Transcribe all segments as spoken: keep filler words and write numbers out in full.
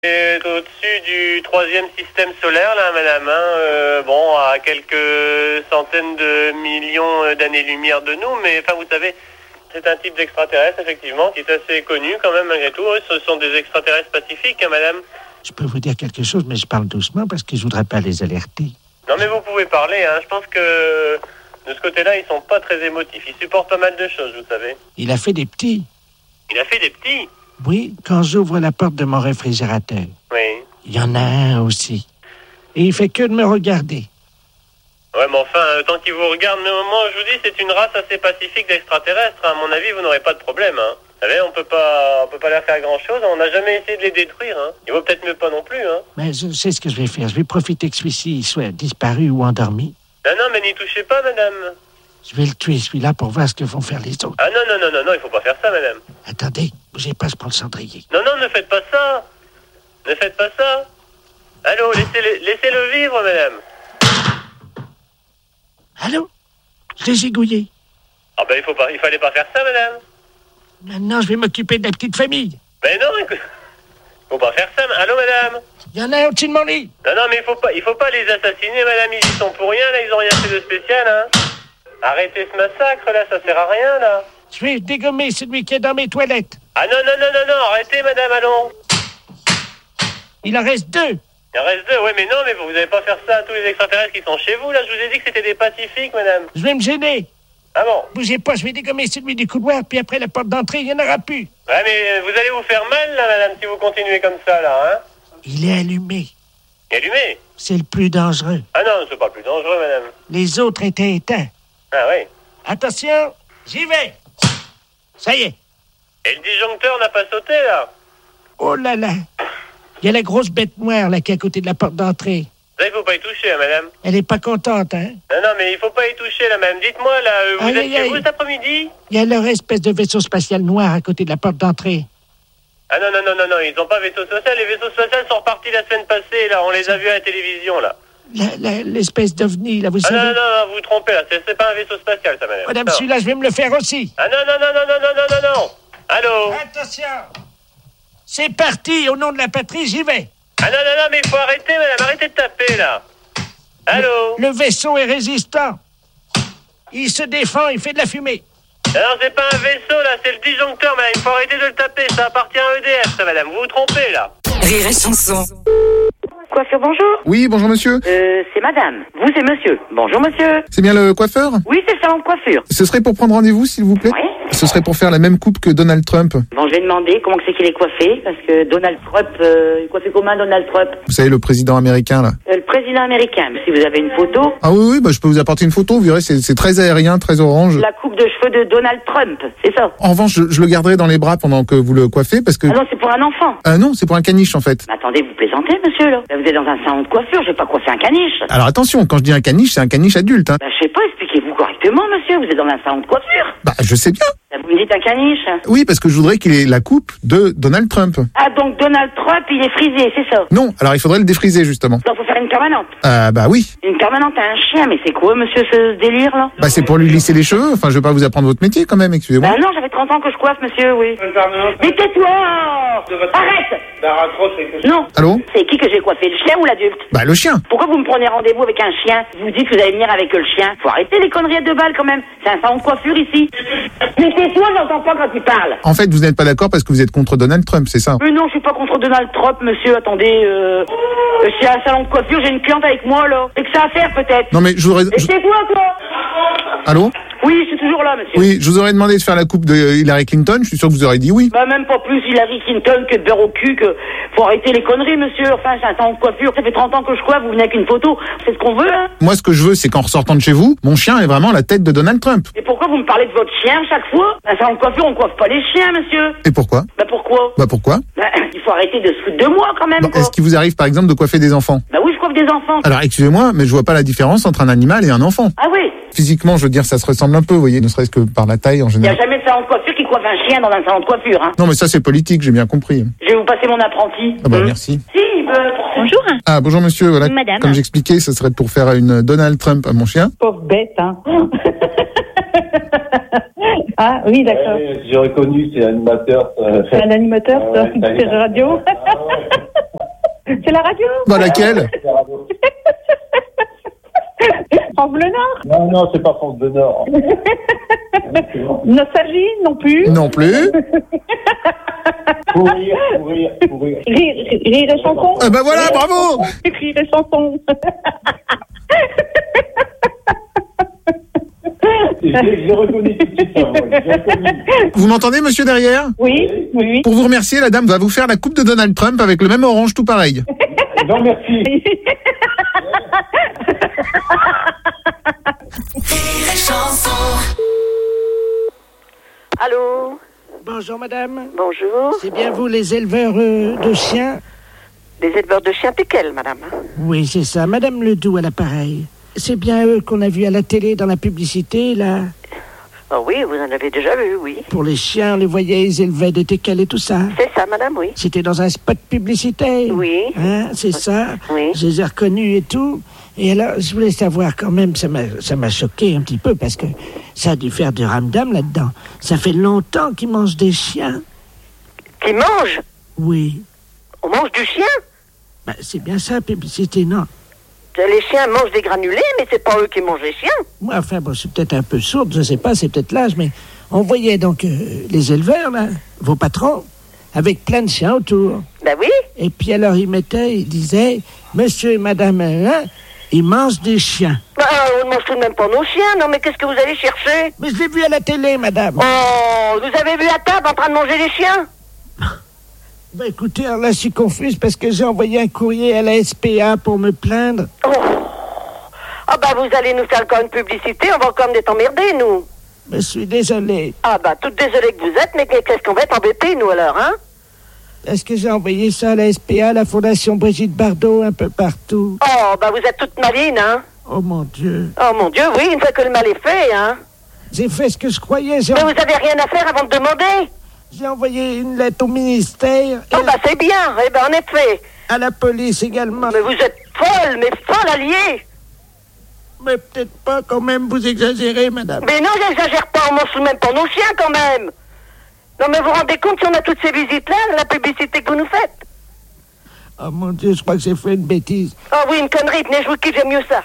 Et au-dessus du troisième système solaire, là, madame, hein, euh, bon, à quelques centaines de millions d'années-lumière de nous, mais enfin, vous savez, c'est un type d'extraterrestre, effectivement, qui est assez connu quand même, malgré tout. Ce sont des extraterrestres pacifiques, hein, madame. Je peux vous dire quelque chose, mais je parle doucement parce que je voudrais pas les alerter. Non, mais vous pouvez parler, hein. Je pense que de ce côté-là, ils sont pas très émotifs. Ils supportent pas mal de choses, vous savez. Il a fait des petits. Il a fait des petits? Oui, quand j'ouvre la porte de mon réfrigérateur. Oui. Il y en a un aussi. Et il fait que de me regarder. Ouais, mais enfin, euh, tant qu'il vous regarde, mais moi, je vous dis, c'est une race assez pacifique d'extraterrestres. À mon avis, vous n'aurez pas de problème, hein. Vous savez, on peut pas, on peut pas leur faire grand-chose. On n'a jamais essayé de les détruire, hein. Il vaut peut-être mieux pas non plus, hein. Mais je sais ce que je vais faire. Je vais profiter que celui-ci soit disparu ou endormi. Non, non, mais n'y touchez pas, madame. Je vais le tuer, celui-là, pour voir ce que vont faire les autres. Ah non, non, non, non, non, il faut pas faire ça, madame. Attendez, bougez pas, je prends le cendrier. Non, non, ne faites pas ça. Ne faites pas ça. Allô, laissez-le, laissez-le vivre, madame. Allô? Je l'ai gigouillé. Ah ben, il faut pas, il fallait pas faire ça, madame. Maintenant, je vais m'occuper de la petite famille. Mais non, écoute, faut pas faire ça. Allô, madame? Il y en a un au-dessus de mon lit. Non, non, mais il faut pas, il faut pas les assassiner, madame. Ils y sont pour rien, là. Ils ont rien fait de spécial, hein. Arrêtez ce massacre, là. Ça sert à rien, là. Je vais dégommer celui qui est dans mes toilettes. Ah non, non, non, non, non. Arrêtez, madame, allons. Il en reste deux. Il en reste deux. Ouais, mais non, mais vous n'allez pas faire ça à tous les extraterrestres qui sont chez vous, là. Je vous ai dit que c'était des pacifiques, madame. Je vais me gêner. Ah bon? Bougez pas, je vais dégommer celui du couloir, puis après la porte d'entrée, il n'y en aura plus. Ouais, mais vous allez vous faire mal, là, madame, si vous continuez comme ça, là, hein. Il est allumé. Il est allumé? C'est le plus dangereux. Ah non, c'est pas le plus dangereux, madame. Les autres étaient éteints. Ah oui. Attention, j'y vais. Ça y est. Et le disjoncteur n'a pas sauté, là? Oh là là. Il y a la grosse bête noire, là, qui est à côté de la porte d'entrée. Là, il faut pas y toucher, hein, madame. Elle est pas contente, hein? Non, non, mais il faut pas y toucher, là, madame. Dites-moi, là, euh, vous Aïe, êtes aïe, chez aïe. vous cet après-midi? Il y a leur espèce de vaisseau spatial noir à côté de la porte d'entrée. Ah non, non, non, non, non, ils ont pas vaisseau spatial. Les vaisseaux spatials sont repartis la semaine passée, là. On les a vus à la télévision, là. La- la- L'espèce d'ovni, là, vous Ah savez. non, non, non, vous vous trompez, là. C'est c'est pas un vaisseau spatial, ça, madame. Madame, Non. celui-là, je vais me le faire aussi. Ah non, non, non, non, non, non, non, non, non. Allô? Attention. C'est parti, au nom de la patrie, j'y vais. Ah non, non, non, mais il faut arrêter, madame. Arrêtez de taper, là. Allô? Le vaisseau est résistant. Il se défend, il fait de la fumée. Alors, c'est pas un vaisseau, là. C'est le disjoncteur, madame. Il faut arrêter de le taper. Ça appartient à E D F, ça, madame. Vous vous trompez, là. Rire et chanson. Coiffure, bonjour. Oui, bonjour monsieur. Euh, c'est madame. Vous, c'est monsieur. Bonjour, monsieur. C'est bien le coiffeur? Oui, c'est le salon de coiffure. Ce serait pour prendre rendez-vous, s'il vous plaît? Oui. Ce serait pour faire la même coupe que Donald Trump. Bon, je vais demander comment que c'est qu'il est coiffé, parce que Donald Trump, euh, il est coiffé comment, Donald Trump? Vous savez, le président américain, là. Euh, le président américain. Si vous avez une photo, Ah oui, oui, bah, je peux vous apporter une photo, vous verrez, c'est c'est très aérien, très orange. la coupe de cheveux de Donald Trump, c'est ça? En revanche, je, je le garderai dans les bras pendant que vous le coiffez, parce que... Ah non, c'est pour un enfant. Ah non, c'est pour un caniche, en fait. Mais attendez, vous plaisantez, monsieur, là. Là, vous êtes dans un salon de coiffure, je vais pas coiffer un caniche. Alors attention, quand je dis un caniche, c'est un caniche adulte, hein. Bah, je sais pas, expliquez-vous correctement, monsieur. Vous êtes dans un salon de coiffure. Bah, je sais bien. Là, vous me dites un caniche. Oui, parce que je voudrais qu'il ait la coupe de Donald Trump. Ah, donc Donald Trump, il est frisé, c'est ça? Non, alors il faudrait le défriser, justement. Donc, faut faire une permanente. Ah bah oui. Une permanente à un chien, mais c'est quoi, monsieur, ce délire, là? Bah c'est pour lui lisser les cheveux, enfin je vais pas vous apprendre votre métier quand même, excusez-moi. Bah non, j'avais trente ans que je coiffe, monsieur, oui. Mais tais-toi! Arrête! Non. Allô? C'est qui que j'ai coiffé, le chien ou l'adulte? Bah le chien. Pourquoi vous me prenez rendez-vous avec un chien? Vous dites que vous allez venir avec le chien. Faut arrêter les conneries à deux balles, quand même. C'est un salon de coiffure, ici. Mais tais-toi, j'entends pas quand tu parles. En fait, vous n'êtes pas d'accord parce que vous êtes contre Donald Trump, c'est ça? Mais non, je suis pas contre Donald Trump, monsieur. Attendez, euh... euh, c'est un salon de coiffure, j'ai une cliente avec moi, là. C'est que ça à faire, peut-être. Non mais je voudrais... Et je- tais-toi, toi! Allô? Oui, je suis toujours là, monsieur. Oui, je vous aurais demandé de faire la coupe de Hillary Clinton, je suis sûr que vous aurez dit oui. Bah, même pas plus Hillary Clinton que de beurre au cul, que faut arrêter les conneries, monsieur. Enfin, c'est un salon de coiffure. Ça fait trente ans que je coiffe, vous venez avec une photo. C'est ce qu'on veut, hein. Moi ce que je veux c'est qu'en ressortant de chez vous, mon chien est vraiment la tête de Donald Trump. Et pourquoi vous me parlez de votre chien chaque fois? Un salon de coiffure, on coiffe pas les chiens, monsieur. Et pourquoi? Bah, pourquoi? Bah pourquoi? Bah, il faut arrêter de se foutre de moi, quand même, Bon, quoi. est-ce qu'il vous arrive par exemple de coiffer des enfants? Bah oui, je coiffe des enfants. Alors excusez-moi, mais je vois pas la différence entre un animal et un enfant. Ah oui. Physiquement, je veux dire, ça se ressemble un peu, vous voyez, ne serait-ce que par la taille en Il n'y a général. jamais de salon de coiffure qui coiffe un chien dans un salon de coiffure, hein. Non mais ça c'est politique, j'ai bien compris. Je vais vous passer mon apprenti. Ah bah Hum. merci. Si, bah... Bonjour. Ah bonjour monsieur, voilà. Madame. Comme j'expliquais, ce serait pour faire une Donald Trump à mon chien. Pauvre bête, hein. Ah oui, d'accord. Ouais, j'ai reconnu, c'est animateur. Euh, C'est un animateur, Ah ouais, ça, c'est c'est radio. Ah ouais. C'est la radio. Bah laquelle? France Bleu Nord. Non, non, c'est pas France Bleu Nord. Nostalgie non plus. Non plus. Pour rire, pour rire, pour rire. Rire, rire et chanson. Ah bah voilà, bravo. Rire et chanson. J'ai j'ai reconnu tout de suite sa voix. J'ai reconnu. Vous m'entendez, monsieur, derrière? Oui, oui, oui. Pour vous remercier, la dame va vous faire la coupe de Donald Trump avec le même orange tout pareil. Non, merci. Allô? Bonjour, madame. Bonjour. C'est bien vous, les éleveurs euh, de chiens? Les éleveurs de chiens piquels, madame. Oui, c'est ça. Madame Ledoux à l'appareil. C'est bien eux qu'on a vu à la télé dans la publicité, là. Oh oui, vous en avez déjà vu, oui. Pour les chiens, on les voyait, ils élevaient des teckels et tout ça. C'est ça, madame, oui. C'était dans un spot publicitaire. Oui. Hein, c'est ça. Oui. Je les ai reconnus et tout. Et alors, je voulais savoir quand même, ça m'a, ça m'a choqué un petit peu parce que ça a dû faire du ramdam là-dedans. Ça fait longtemps qu'ils mangent des chiens. Qui mangent? Oui. On mange du chien? Ben, c'est bien ça, publicité, non? Les chiens mangent des granulés, mais c'est pas eux qui mangent les chiens. Moi, enfin, bon, c'est peut-être un peu sourde, je sais pas, c'est peut-être l'âge, mais on voyait donc euh, les éleveurs, là, vos patrons, avec plein de chiens autour. Ben oui. Et puis alors, ils mettaient, ils disaient, monsieur et madame, hein, ils mangent des chiens. Ben, on ne mange tout de même pas nos chiens, non, mais qu'est-ce que vous allez chercher? Mais je l'ai vu à la télé, madame. Oh, vous avez vu à table en train de manger des chiens? Ben écoutez, alors là, je suis confuse parce que j'ai envoyé un courrier à la S P A pour me plaindre. Oh. Ah ben, vous allez nous faire encore une publicité, on va encore être emmerdés, nous. Je suis désolé. Ah ben, toute désolée que vous êtes, mais qu'est-ce qu'on va être embêtés, nous, alors, hein? Est-ce que j'ai envoyé ça à la S P A, à la Fondation Brigitte Bardot, un peu partout? Oh, ben, vous êtes toute maline, hein? Oh mon Dieu. Oh, mon Dieu, oui, une fois que le mal est fait, hein? J'ai fait ce que je croyais. J'ai, Mais vous avez rien à faire avant de demander? j'ai envoyé une lettre au ministère et Oh, ben, c'est bien, eh ben, en effet. à la police également. Mais vous êtes folle, mais folle alliée. Mais peut-être pas quand même, vous exagérez, madame. Mais non, j'exagère pas, on mange tout de même pas nos chiens, quand même. Non, mais vous vous rendez compte si on a toutes ces visites-là, la publicité que vous nous faites? Oh mon Dieu, je crois que j'ai fait une bêtise. Oh oui, une connerie, tenez, je vous quitte, j'aime mieux ça.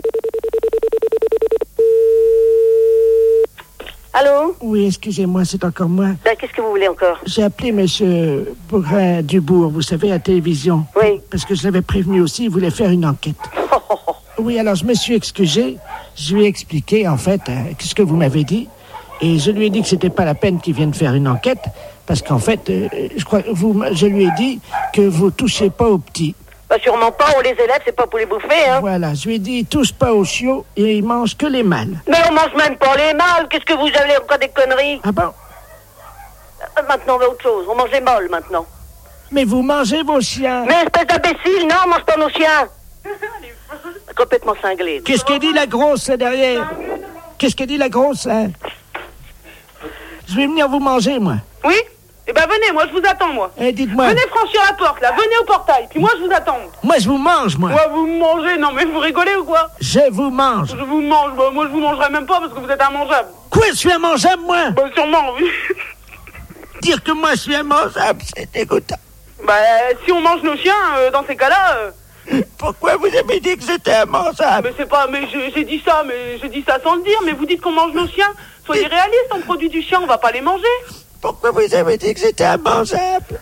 Allô? Oui, excusez-moi, c'est encore moi. Ben, qu'est-ce que vous voulez encore? J'ai appelé monsieur Bourrin Dubourg, vous savez, à la télévision. Oui. Parce que je l'avais prévenu aussi, il voulait faire une enquête. Oui, alors je me suis excusé. Je lui ai expliqué, en fait, euh, ce que vous m'avez dit. Et je lui ai dit que c'était pas la peine qu'il vienne faire une enquête. Parce qu'en fait, euh, je crois que vous, je lui ai dit que vous touchez pas aux petits. Bah, sûrement pas, on les élève, c'est pas pour les bouffer, hein. Voilà, je lui ai dit, ils touchent pas aux chiots et ils mangent que les mâles. Mais on mange même pas les mâles, qu'est-ce que vous avez encore des conneries? Ah bon? Euh, Maintenant, on va autre chose, on mange les molles, maintenant. Mais vous mangez vos chiens. Mais espèce d'imbécile, non, on mange pas nos chiens. Complètement cinglé. Qu'est-ce qu'elle dit la grosse là derrière? Qu'est-ce qu'elle dit la grosse là? Je vais venir vous manger, moi. Oui? Eh ben venez, moi je vous attends, moi. Eh, dites-moi. Venez franchir la porte, là, venez au portail, puis moi je vous attends. Moi, je vous mange, moi. Ouais, vous me mangez, non mais vous rigolez ou quoi? Je vous mange. Je vous mange, bah, moi je vous mangerai même pas parce que vous êtes immangeable. Quoi, je suis immangeable, moi? Bah sûrement, oui. Dire que moi, je suis immangeable, c'est dégoûtant. Bah si on mange nos chiens, euh, dans ces cas-là... Euh... Pourquoi vous avez dit que j'étais immangeable? Mais c'est pas... Mais je- j'ai dit ça, mais j'ai dit ça sans le dire, mais vous dites qu'on mange nos chiens. Soyez réalistes, on produit du chien, on va pas les manger. Pourquoi vous avez dit que j'étais immangeable?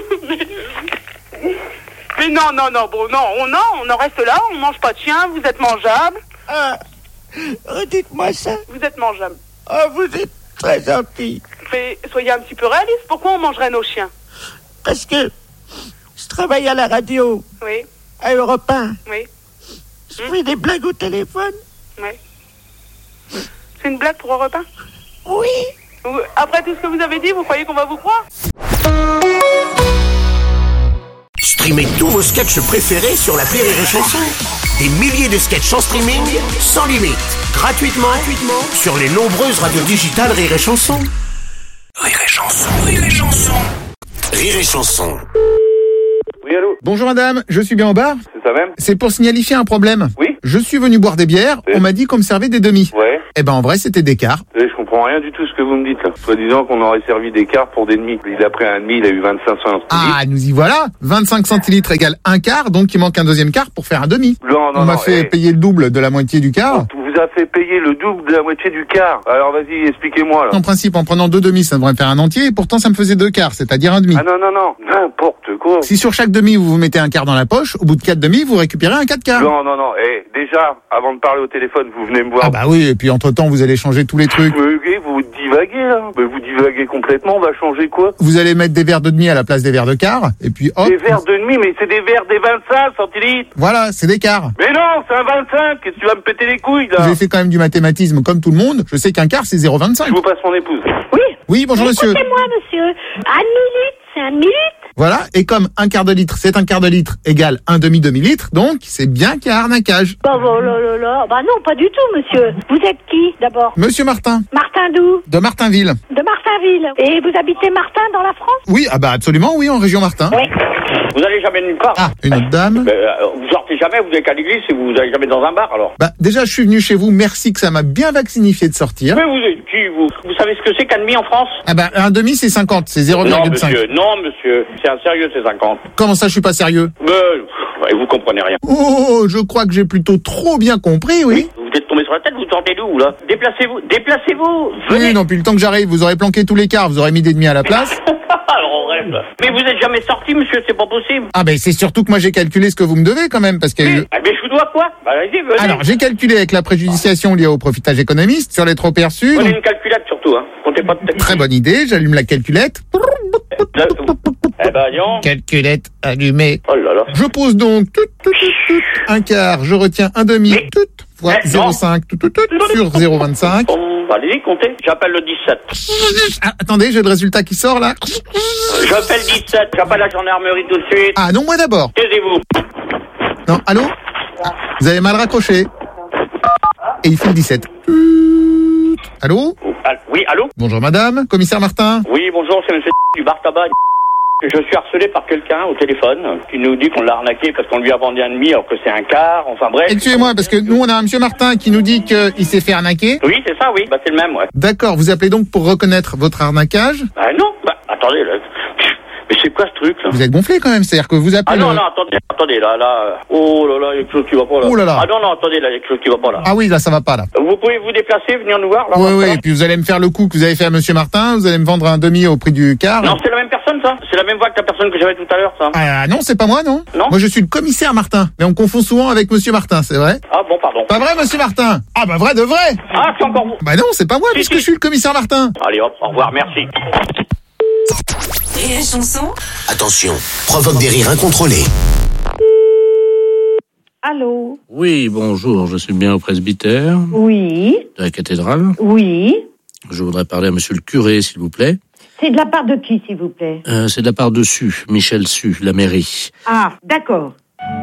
Mais non, non, non, bon, non, on, non, on en reste là, on mange pas de chien, vous êtes mangeable. Ah, redites-moi ça. Vous êtes mangeable. Oh, vous êtes très gentil. Mais soyez un petit peu réaliste, pourquoi on mangerait nos chiens? Parce que je travaille à la radio, Oui, à Europe un. oui, Je fais des blagues au téléphone. oui. C'est une blague pour un repas? Oui. Vous- Après tout ce que vous avez dit, vous croyez qu'on va vous croire? Streamez tous vos sketchs préférés sur l'appli Rire et Chanson. Des milliers de sketchs en streaming, sans limite, gratuitement, gratuitement sur les nombreuses radios digitales Rire et Chanson. Rire et Chanson, Rire et Chanson. Rire et Chanson. Oui, allô? Bonjour madame, je suis bien au bar? C'est ça même? C'est pour signifier un problème. Oui? Je suis venu boire des bières, Oui. on m'a dit qu'on me servait des demi. Ouais. Eh ben en vrai c'était des quarts. Oui, je comprends. comprends rien du tout ce que vous me dites, là. Soit disant qu'on aurait servi des quarts pour des demi. Il a pris un demi, il a eu vingt-cinq centilitres. Ah, nous y voilà. vingt-cinq centilitres égale un quart, donc il manque un deuxième quart pour faire un demi. Non, non, On m'a non, fait eh. payer le double de la moitié du quart. On vous a fait payer le double de la moitié du quart. Alors vas-y, expliquez-moi, là. En principe, en prenant deux demi, ça devrait faire un entier, et pourtant ça me faisait deux quarts, c'est-à-dire un demi. Ah non, non, non, n'importe quoi. Si sur chaque demi, vous vous mettez un quart dans la poche, au bout de quatre demi, vous récupérez un quatre quarts. Non, non, non, eh, déjà, avant de parler au téléphone, vous venez me voir. Ah bah oui, et puis entre-temps, vous allez changer tous les trucs. Euh, vous divaguez, là. Mais vous divaguez complètement, on va changer quoi? Vous allez mettre des verres de demi à la place des verres de quart, et puis hop. Des verres de demi, mais c'est des verres des vingt-cinq centilitres. Voilà, c'est des quarts. Mais non, c'est un vingt-cinq, qu'est-ce que tu vas me péter les couilles, là? J'ai fait quand même du mathématisme comme tout le monde, je sais qu'un quart, c'est zéro virgule vingt-cinq. Je vous passe mon épouse. Oui. Oui, bonjour monsieur. Écoutez-moi, monsieur. Un millilitre, c'est un millilitre. Voilà, et comme un quart de litre, c'est un quart de litre égale un demi-demi-litre, donc c'est bien qu'il y a arnaquage. Bah, bah, là, là, là. Bah non, pas du tout, monsieur. Vous êtes qui, d'abord? Monsieur Martin. Martin d'où? De Martinville. De Martinville. Et vous habitez Martin, dans la France? Oui, ah bah absolument, oui, en région Martin. Oui. Vous allez jamais nulle part. Ah, une autre dame. Mais, euh, vous sortez jamais, vous êtes qu'à l'église et vous allez jamais dans un bar, alors. Bah déjà, je suis venu chez vous, merci que ça m'a bien vaccinifié de sortir. Mais vous êtes qui, vous? Vous savez ce que c'est qu'un demi en France? Ah bah un demi, c'est cinquante, c'est zéro virgule cinq. Non, monsieur, non, monsieur. C'est un sérieux, c'est cinquante. Comment ça, je suis pas sérieux? Mais, pff, vous comprenez rien. Oh, je crois que j'ai plutôt trop bien compris, oui. Vous êtes tombé sur la tête, vous sortez d'où, là? Déplacez-vous, déplacez-vous. Venez. Oui, non, puis le temps que j'arrive, vous aurez planqué tous les quarts, vous aurez mis des demi à la place. Alors on rêve. Mais vous êtes jamais sorti, monsieur, c'est pas possible. Ah ben c'est surtout que moi j'ai calculé ce que vous me devez quand même, parce que... Mais, ah, mais je vous dois quoi? Bah allez-y, venez. Alors j'ai calculé avec la préjudiciation liée au profitage économiste sur les trop perçus. Prenez donc... une calculette surtout, hein. Comptez pas de tête. Très bonne idée, j'allume la calculette. Eh ben, non. Calculette allumée. Oh là là. Je pose donc tout, tout, tout, tout, un quart, je retiens un demi, tout, fois Eh, zéro virgule non. cinq, tout, tout, tout, sur zéro virgule vingt-cinq. Bon, bah, allez-y, comptez. J'appelle le dix-sept. Ah, attendez, j'ai le résultat qui sort là. J'appelle dix-sept. J'appelle la gendarmerie tout de suite. Ah non, moi d'abord. Taisez-vous. Non, allô ah, vous avez mal raccroché. Et il fait le dix-sept. Allô Oui, allô? Bonjour madame, commissaire Martin. Oui, bonjour, c'est monsieur du bar tabac. Je suis harcelé par quelqu'un au téléphone qui nous dit qu'on l'a arnaqué parce qu'on lui a vendu un demi alors que c'est un quart, enfin bref. Excusez-moi, parce que nous on a un monsieur Martin qui nous dit qu'il s'est fait arnaquer. Oui, c'est ça, oui, bah c'est le même, ouais. D'accord, vous appelez donc pour reconnaître votre arnaquage? Bah non, bah attendez, là. Mais c'est quoi ce truc là? Vous êtes gonflé quand même, c'est-à-dire que vous appelez... Ah non, le... non, attendez, attendez, là, là. Oh là là, il y a quelque chose qui va pas là. Oh là là. Ah non, non, attendez, là, il y a quelque chose qui va pas là. Ah oui, là ça va pas là. Vous pouvez vous déplacer, venir nous voir là? Oui, oui, et puis vous allez me faire le coup que vous avez fait à monsieur Martin, vous allez me vendre un demi au prix du quart. Non, c'est la même personne ça? C'est la même voix que la personne que j'avais tout à l'heure ça? Ah non, c'est pas moi, non? Non. Moi je suis le commissaire Martin, mais on confond souvent avec monsieur Martin, c'est vrai? Ah bon, pardon. Pas vrai monsieur Martin? Ah bah vrai de vrai? Ah, c'est encore vous? Bah non, c'est pas moi, Si, puisque si. je suis le commissaire Martin. Allez hop, au revoir, merci. Et la chanson? Attention, provoque des rires incontrôlés. Allô? Oui, bonjour, je suis bien au presbytère Oui. de la cathédrale. Oui. Je voudrais parler à monsieur le curé, s'il vous plaît. C'est de la part de qui, s'il vous plaît? Euh, c'est de la part de Su, Michel Su, la mairie. Ah, d'accord.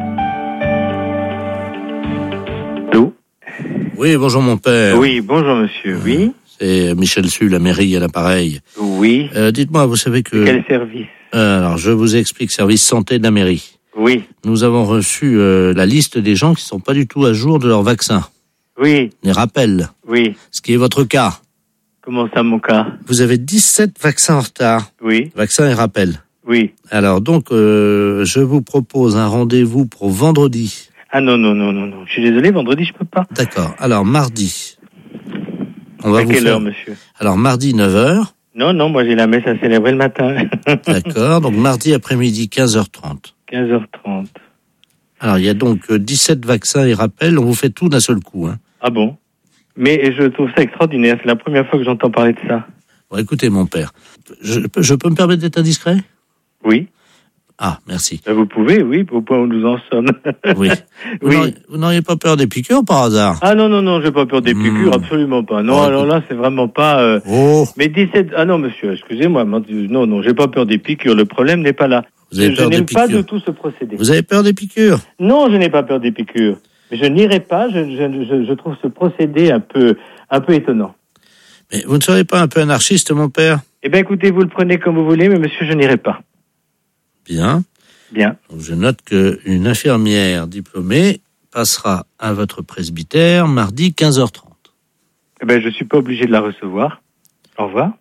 Allô? Oui, bonjour mon père. Oui, bonjour monsieur, oui. C'est Michel Su, la mairie, à l'appareil. Oui. Euh, dites-moi, vous savez que... Quel service? Euh, alors, je vous explique, service santé de la mairie. Oui. Nous avons reçu euh, la liste des gens qui sont pas du tout à jour de leur vaccin. Oui. Les rappels. Oui. Ce qui est votre cas. Comment ça, mon cas? Vous avez dix-sept vaccins en retard. Oui. Vaccins et rappels. Oui. Alors donc, euh, je vous propose un rendez-vous pour vendredi. Ah non, non, non, non, non. Je suis désolé, vendredi, je peux pas. D'accord. Alors, mardi. On va à vous quelle faire... heure, monsieur? Alors, mardi, neuf heures. Non, non, moi j'ai la messe à célébrer le matin. D'accord. Donc, mardi après-midi, quinze heures trente. quinze heures trente. Alors, il y a donc euh, dix-sept vaccins et rappels. On vous fait tout d'un seul coup. Hein. Ah bon? Mais je trouve ça extraordinaire. C'est la première fois que j'entends parler de ça. Bon, écoutez, mon père. Je, je peux me permettre d'être indiscret? Oui. Ah, merci. Ben, vous pouvez, oui, au point où nous en sommes. Oui. Vous Oui. n'auriez- vous n'auriez pas peur des piqûres par hasard? Ah non, non, non, j'ai pas peur des Hmm. piqûres, absolument pas. Non, Oh, alors là, c'est vraiment pas... euh, Oh. Mais dix-sept... Ah non, monsieur, excusez-moi. Non, non, j'ai pas peur des piqûres. Le problème n'est pas là. Vous avez je peur je des n'aime pas piqûres? du tout ce procédé. Vous avez peur des piqûres? Non, je n'ai pas peur des piqûres. Mais je n'irai pas. Je, je, je, je trouve ce procédé un peu, un peu étonnant. Mais vous ne serez pas un peu anarchiste, mon père? Eh bien, écoutez, vous le prenez comme vous voulez, mais monsieur, je n'irai pas. Bien. Bien. Donc, je note qu'une infirmière diplômée passera à votre presbytère mardi quinze heures trente. Eh ben, je suis pas obligé de la recevoir. Au revoir.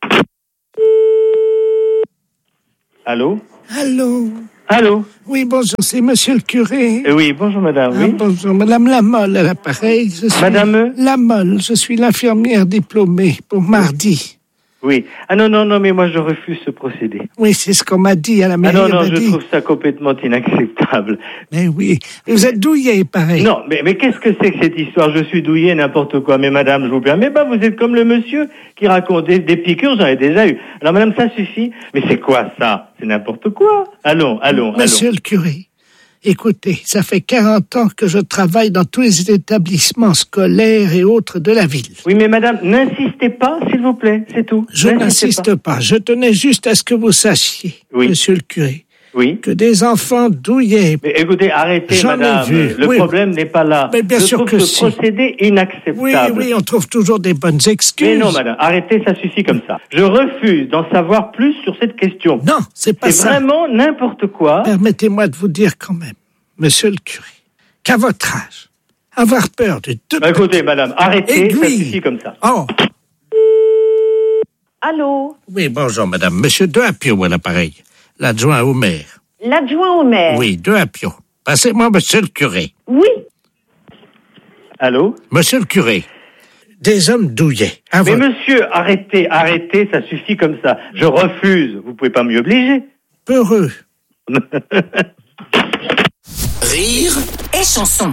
Allô? Allô? Allô? Oui, bonjour, c'est monsieur le curé. Euh, oui, bonjour madame, Ah, oui. bonjour, madame Lamolle à l'appareil. Je suis Madame? Lamolle, je suis l'infirmière diplômée pour mardi. Oui. Ah non, non, non, mais moi je refuse ce procédé. Oui, c'est ce qu'on m'a dit à la Ah mairie. non, on non, m'a je dit. trouve ça complètement inacceptable. Mais oui, vous êtes douillé, pareil. Non, mais, mais qu'est-ce que c'est que cette histoire? Je suis douillé, n'importe quoi. Mais madame, je vous permets pas, vous êtes comme le monsieur qui raconte des, des piqûres, j'en ai déjà eu. Alors madame, ça suffit. Mais c'est quoi ça? C'est n'importe quoi. Allons, allons, Monsieur allons. le curé, écoutez, ça fait quarante ans que je travaille dans tous les établissements scolaires et autres de la ville. Oui, mais madame, n'insistez pas, s'il vous plaît, c'est tout. Je N'insistez n'insiste pas. Je tenais juste à ce que vous sachiez, Oui. monsieur le curé, Oui. que des enfants douillés. Mais écoutez, arrêtez, J'en ai madame. vu, Le oui. problème n'est pas là. Mais bien je sûr trouve que ce si. procédé inacceptable. Oui, oui, on trouve toujours des bonnes excuses. Mais non, madame, arrêtez, ça suffit comme ça. Je refuse d'en savoir plus sur cette question. Non, c'est pas C'est ça. vraiment n'importe quoi. Permettez-moi de vous dire quand même, monsieur le curé, qu'à votre âge, avoir peur de deux Bah, écoutez, madame, arrêtez, ça Aiguille. suffit comme ça. Oh, Allô? oui, bonjour madame. Monsieur De Apio à l'appareil, l'adjoint au maire. L'adjoint au maire? Oui, De Apio. Passez-moi monsieur le curé. Oui. Allô? Monsieur le curé, des hommes douillés. à Mais votre- monsieur, arrêtez, arrêtez, ça suffit comme ça. Je refuse. Vous pouvez pas m'y obliger. Peureux. Rire Et chanson.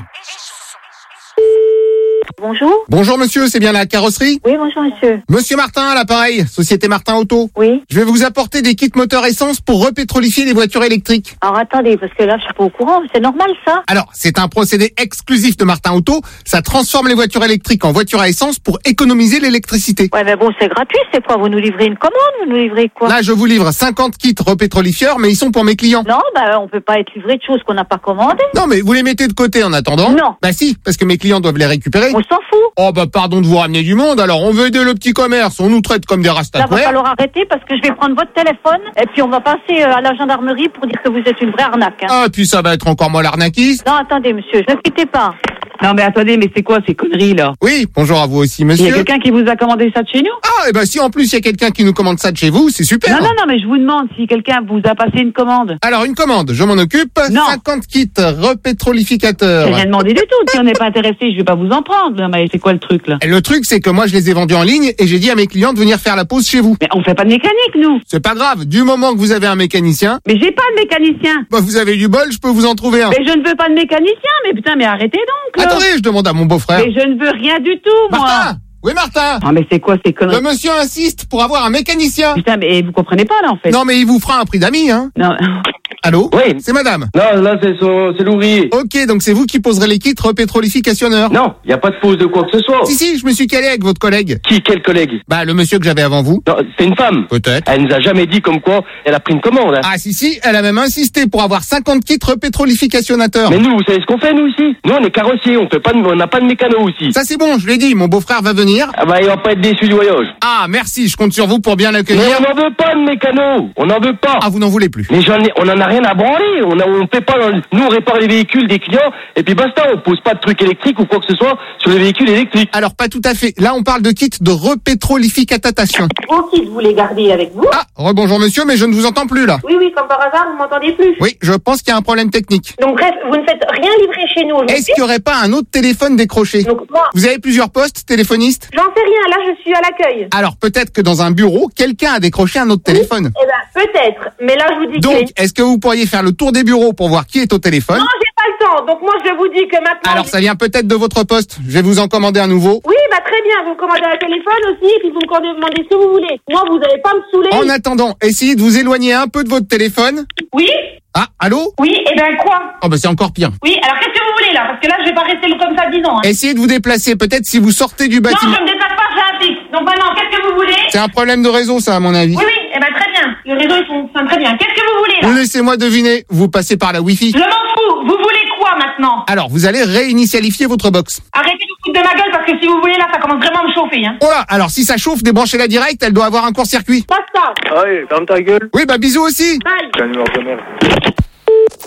Bonjour. Bonjour monsieur, c'est bien la carrosserie? Oui, bonjour monsieur. Monsieur Martin à l'appareil, Société Martin Auto. Oui. Je vais vous apporter des kits moteur essence pour repétrolifier les voitures électriques. Alors attendez, parce que là je suis pas au courant, c'est normal ça? Alors, c'est un procédé exclusif de Martin Auto. Ça transforme les voitures électriques en voitures à essence pour économiser l'électricité. Ouais, mais bon, c'est gratuit, c'est quoi? Vous nous livrez une commande? Vous nous livrez quoi? Là, je vous livre cinquante kits repétrolifieurs, mais ils sont pour mes clients. Non, bah on peut pas être livré de choses qu'on n'a pas commandées. Non, mais vous les mettez de côté en attendant? Non. Bah si, parce que mes clients doivent les récupérer. On s'en fout. Oh bah pardon de vous ramener du monde, alors on veut aider le petit commerce, on nous traite comme des Là, va rastatouères. falloir arrêter parce que je vais prendre votre téléphone et puis on va passer euh, à la gendarmerie pour dire que vous êtes une vraie arnaque. Hein. Ah, puis ça va être encore moi l'arnaquiste. Non, attendez monsieur, ne quittez pas. Non mais attendez, mais c'est quoi ces conneries là? Oui, bonjour à vous aussi Il y monsieur. a quelqu'un qui vous a commandé ça de chez nous? Ah, et bah si en plus il y a quelqu'un qui nous commande ça de chez vous, c'est super. Non, non, non, mais je vous demande si quelqu'un vous a passé une commande. Alors une commande, je m'en occupe. Non. cinquante kits repétrolificateurs. J'ai rien demandé du tout. Si on n'est pas intéressé, je vais pas vous en prendre. Non, mais c'est quoi le truc là? Le truc, c'est que moi, je les ai vendus en ligne et j'ai dit à mes clients de venir faire la pause chez vous. Mais on fait pas de mécanique, nous. C'est pas grave, du moment que vous avez un mécanicien. Mais j'ai pas de mécanicien. Bah, vous avez du bol, je peux vous en trouver un. Mais je ne veux pas de mécanicien. Mais putain, mais arrêtez donc. Là. Attendez, je demande à mon beau-frère. Mais je ne veux rien du tout, moi. Martin! Oui, Martin! Ah, mais c'est quoi ces conneries? Le monsieur insiste pour avoir un mécanicien. Putain, mais vous comprenez pas là en fait. Non, mais il vous fera un prix d'amis, hein. Non. Allô? Oui. C'est madame. Non, là, c'est son, c'est l'ouvrier. Ok, donc c'est vous qui poserez les kits repétrolificationneurs. Non, il n'y a pas de pause de quoi que ce soit. Si, si, je me suis calé avec votre collègue. Qui, quel collègue? Bah, le monsieur que j'avais avant vous. Non, c'est une femme. Peut-être. Elle nous a jamais dit comme quoi elle a pris une commande. Hein. Ah, si, si, elle a même insisté pour avoir cinquante kits repétrolificationnateurs. Mais nous, vous savez ce qu'on fait, nous, ici? Nous, on est carrossiers, on fait pas de, on n'a pas de mécano aussi. Ça, c'est bon, je l'ai dit, mon beau-frère va venir. Ah bah, il va pas être déçu du voyage. Ah, merci, je compte sur vous pour bien Mais l'accueillir. on n'en veut pas de mécano. On n'en veut pas. Ah, vous n'en voulez plus. Mais j'en ai, on en a rien à branler. On, a, on fait pas, dans- nous, on répare les véhicules des clients et puis basta. On pose pas de trucs électriques ou quoi que ce soit sur les véhicules électriques. Alors, pas tout à fait. Là, on parle de kits de repétrolificatation. Vos kits, vous les gardez avec vous? Ah, rebonjour monsieur, mais je ne vous entends plus là. Oui, oui, comme par hasard, vous m'entendez plus. Oui, je pense qu'il y a un problème technique. Donc bref, vous ne faites rien livrer chez nous aujourd'hui. Est-ce qu'il n'y aurait pas un autre téléphone décroché? Donc moi, Vous avez plusieurs postes téléphonistes? j'en sais rien, là je suis à l'accueil. Alors, peut-être que dans un bureau, quelqu'un a décroché un autre téléphone. Eh ben, peut-être, mais là je vous dis Donc, que... est-ce que vous pourriez faire le tour des bureaux pour voir qui est au téléphone? Non, j'ai pas le temps, donc moi je vous dis que maintenant... Alors, ça vient peut-être de votre poste. Je vais vous en commander un nouveau. Oui, bah très bien, vous me commandez un téléphone aussi, et puis vous me commandez ce que vous voulez. Moi, vous n'allez pas me saouler. En attendant, essayez de vous éloigner un peu de votre téléphone. Oui? Ah, allô? Oui, et ben quoi? Oh, bah c'est encore pire. Oui, alors qu'est-ce que vous voulez là? Parce que là, je vais pas rester comme ça dix ans. Hein. Essayez de vous déplacer. Peut-être si vous sortez du Non, bâtiment. je me déplace pas, j'ai un fixe. Donc maintenant, qu'est-ce que vous voulez? C'est un problème de réseau, ça, à mon avis. Oui, oui, et ben très bien. Le réseau, il fonctionne très bien. Qu'est-ce que vous voulez là? Vous laissez-moi deviner. Vous passez par la Wi-Fi. Je m'en fous. Vous voulez quoi maintenant? Alors, vous allez réinitialifier votre box. Arrêtez de vous foutre de ma gueule parce que si vous voulez là, ça commence vraiment à me chauffer. Hein. Oh là, alors si ça chauffe, débranchez-la direct, elle doit avoir un court-circuit. Basta. Ah oui, ferme ta gueule. Oui, bah bisous aussi. Bye. T'as un numéro de merde.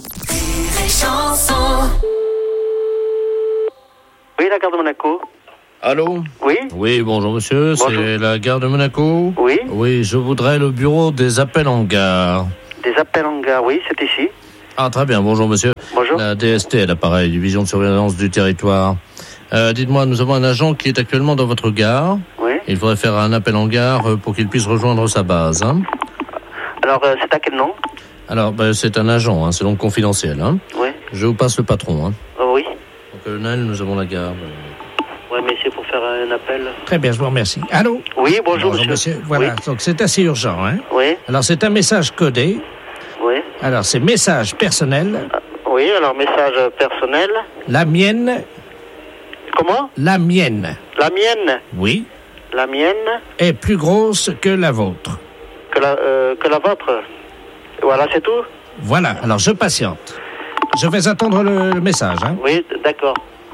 Rire et chanson. Oui, la gare de Monaco. Allô? Oui. Oui, bonjour monsieur, Bonjour. c'est la gare de Monaco? Oui. Oui, je voudrais le bureau des appels en gare. Des appels en gare, oui, c'est ici. Ah, très bien, bonjour monsieur. Bonjour. La D S T, l'appareil, Division de surveillance du territoire. Euh, dites-moi, nous avons un agent qui est actuellement dans votre gare. Oui. Il faudrait faire un appel en gare euh, pour qu'il puisse rejoindre sa base. Hein. Alors, euh, c'est à quel nom? Alors, ben, c'est un agent, hein, c'est donc confidentiel. Hein. Oui. Je vous passe le patron. Hein. Oh, oui. Donc, colonel, nous avons la gare. Oui, mais c'est pour faire un appel. Très bien, je vous remercie. Allô? Oui, bonjour, Bonjour, monsieur. monsieur. Voilà, Oui. donc c'est assez urgent. Hein? Oui. Alors, c'est un message codé. Oui. Alors, c'est message personnel. Oui, alors message personnel. La mienne. Comment? La mienne. La mienne. Oui. La mienne. Est plus grosse que la vôtre. Que la, euh, que la vôtre. Voilà, c'est tout? Voilà, alors je patiente. Je vais attendre le, le message. Hein? Oui, d'accord.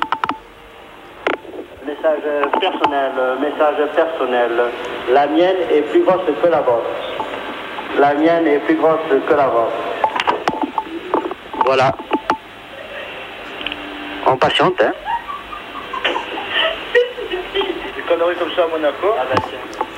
Message personnel, message personnel. La mienne est plus grosse que la vôtre. La mienne est plus grosse que la vôtre. Voilà. On patiente, hein. Des conneries comme ça à Monaco. Ah bah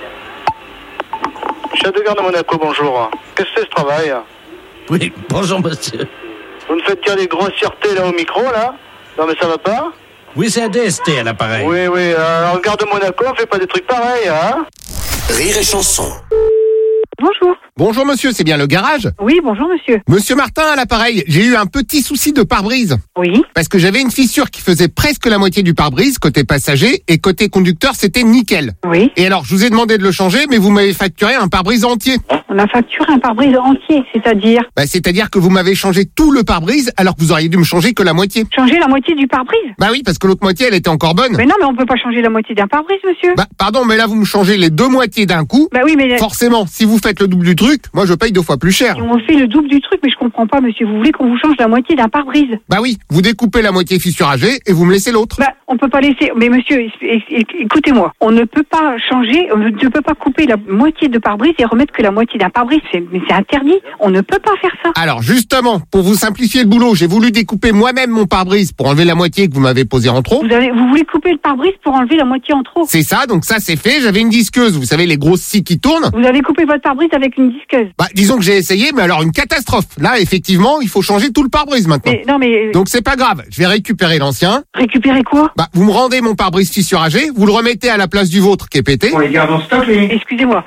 Chef de gare de Monaco, bonjour. Qu'est-ce que c'est ce travail? Oui, bonjour monsieur. Vous me faites dire des grossièretés là au micro, là? Non mais ça va pas? Oui, c'est un D S T à l'appareil. Oui, oui, euh, en gare de Monaco, on fait pas des trucs pareils, hein? Rire et chanson. Bonjour. Bonjour monsieur, c'est bien le garage? Oui, bonjour monsieur. Monsieur Martin à l'appareil, j'ai eu un petit souci de pare-brise. Oui. Parce que j'avais une fissure qui faisait presque la moitié du pare-brise, côté passager, et côté conducteur, c'était nickel. Oui. Et alors, je vous ai demandé de le changer, mais vous m'avez facturé un pare-brise entier. On a facturé un pare-brise entier, c'est-à-dire? Bah, c'est-à-dire que vous m'avez changé tout le pare-brise, alors que vous auriez dû me changer que la moitié. Changer la moitié du pare-brise? Bah oui, parce que l'autre moitié, elle était encore bonne. Mais non, mais on peut pas changer la moitié d'un pare-brise, monsieur. Bah, pardon, mais là, vous me changez les deux moitiés d'un coup. Bah oui, mais... Forcément, si vous faites le double du truc, moi, je paye deux fois plus cher. On fait le double du truc, mais je comprends pas, monsieur. Vous voulez qu'on vous change la moitié d'un pare-brise? Bah oui, vous découpez la moitié fissuragée et vous me laissez l'autre. Bah, on peut pas laisser... Mais monsieur, é- é- écoutez-moi. On ne peut pas changer, on ne peut pas couper la moitié de pare-brise et remettre que la moitié d'un pare-brise. C'est, mais c'est interdit. On ne peut pas faire ça. Alors, justement, pour vous simplifier le boulot, j'ai voulu découper moi-même mon pare-brise pour enlever la moitié que vous m'avez posée en trop. Vous avez, vous voulez couper le pare-brise pour enlever la moitié en trop? C'est ça, donc ça, c'est fait. J'avais une disqueuse, vous savez, les grosses scies qui tournent. Vous avez coupé votre pare-brise avec une disqueuse? Bah, disons que j'ai essayé, mais alors une catastrophe. Là, effectivement, il faut changer tout le pare-brise maintenant. Mais, non, mais... Donc c'est pas grave, je vais récupérer l'ancien. Récupérer quoi? Bah, vous me rendez mon pare-brise fissuragé, vous le remettez à la place du vôtre qui est pété. On les garde en stock, les... Excusez-moi.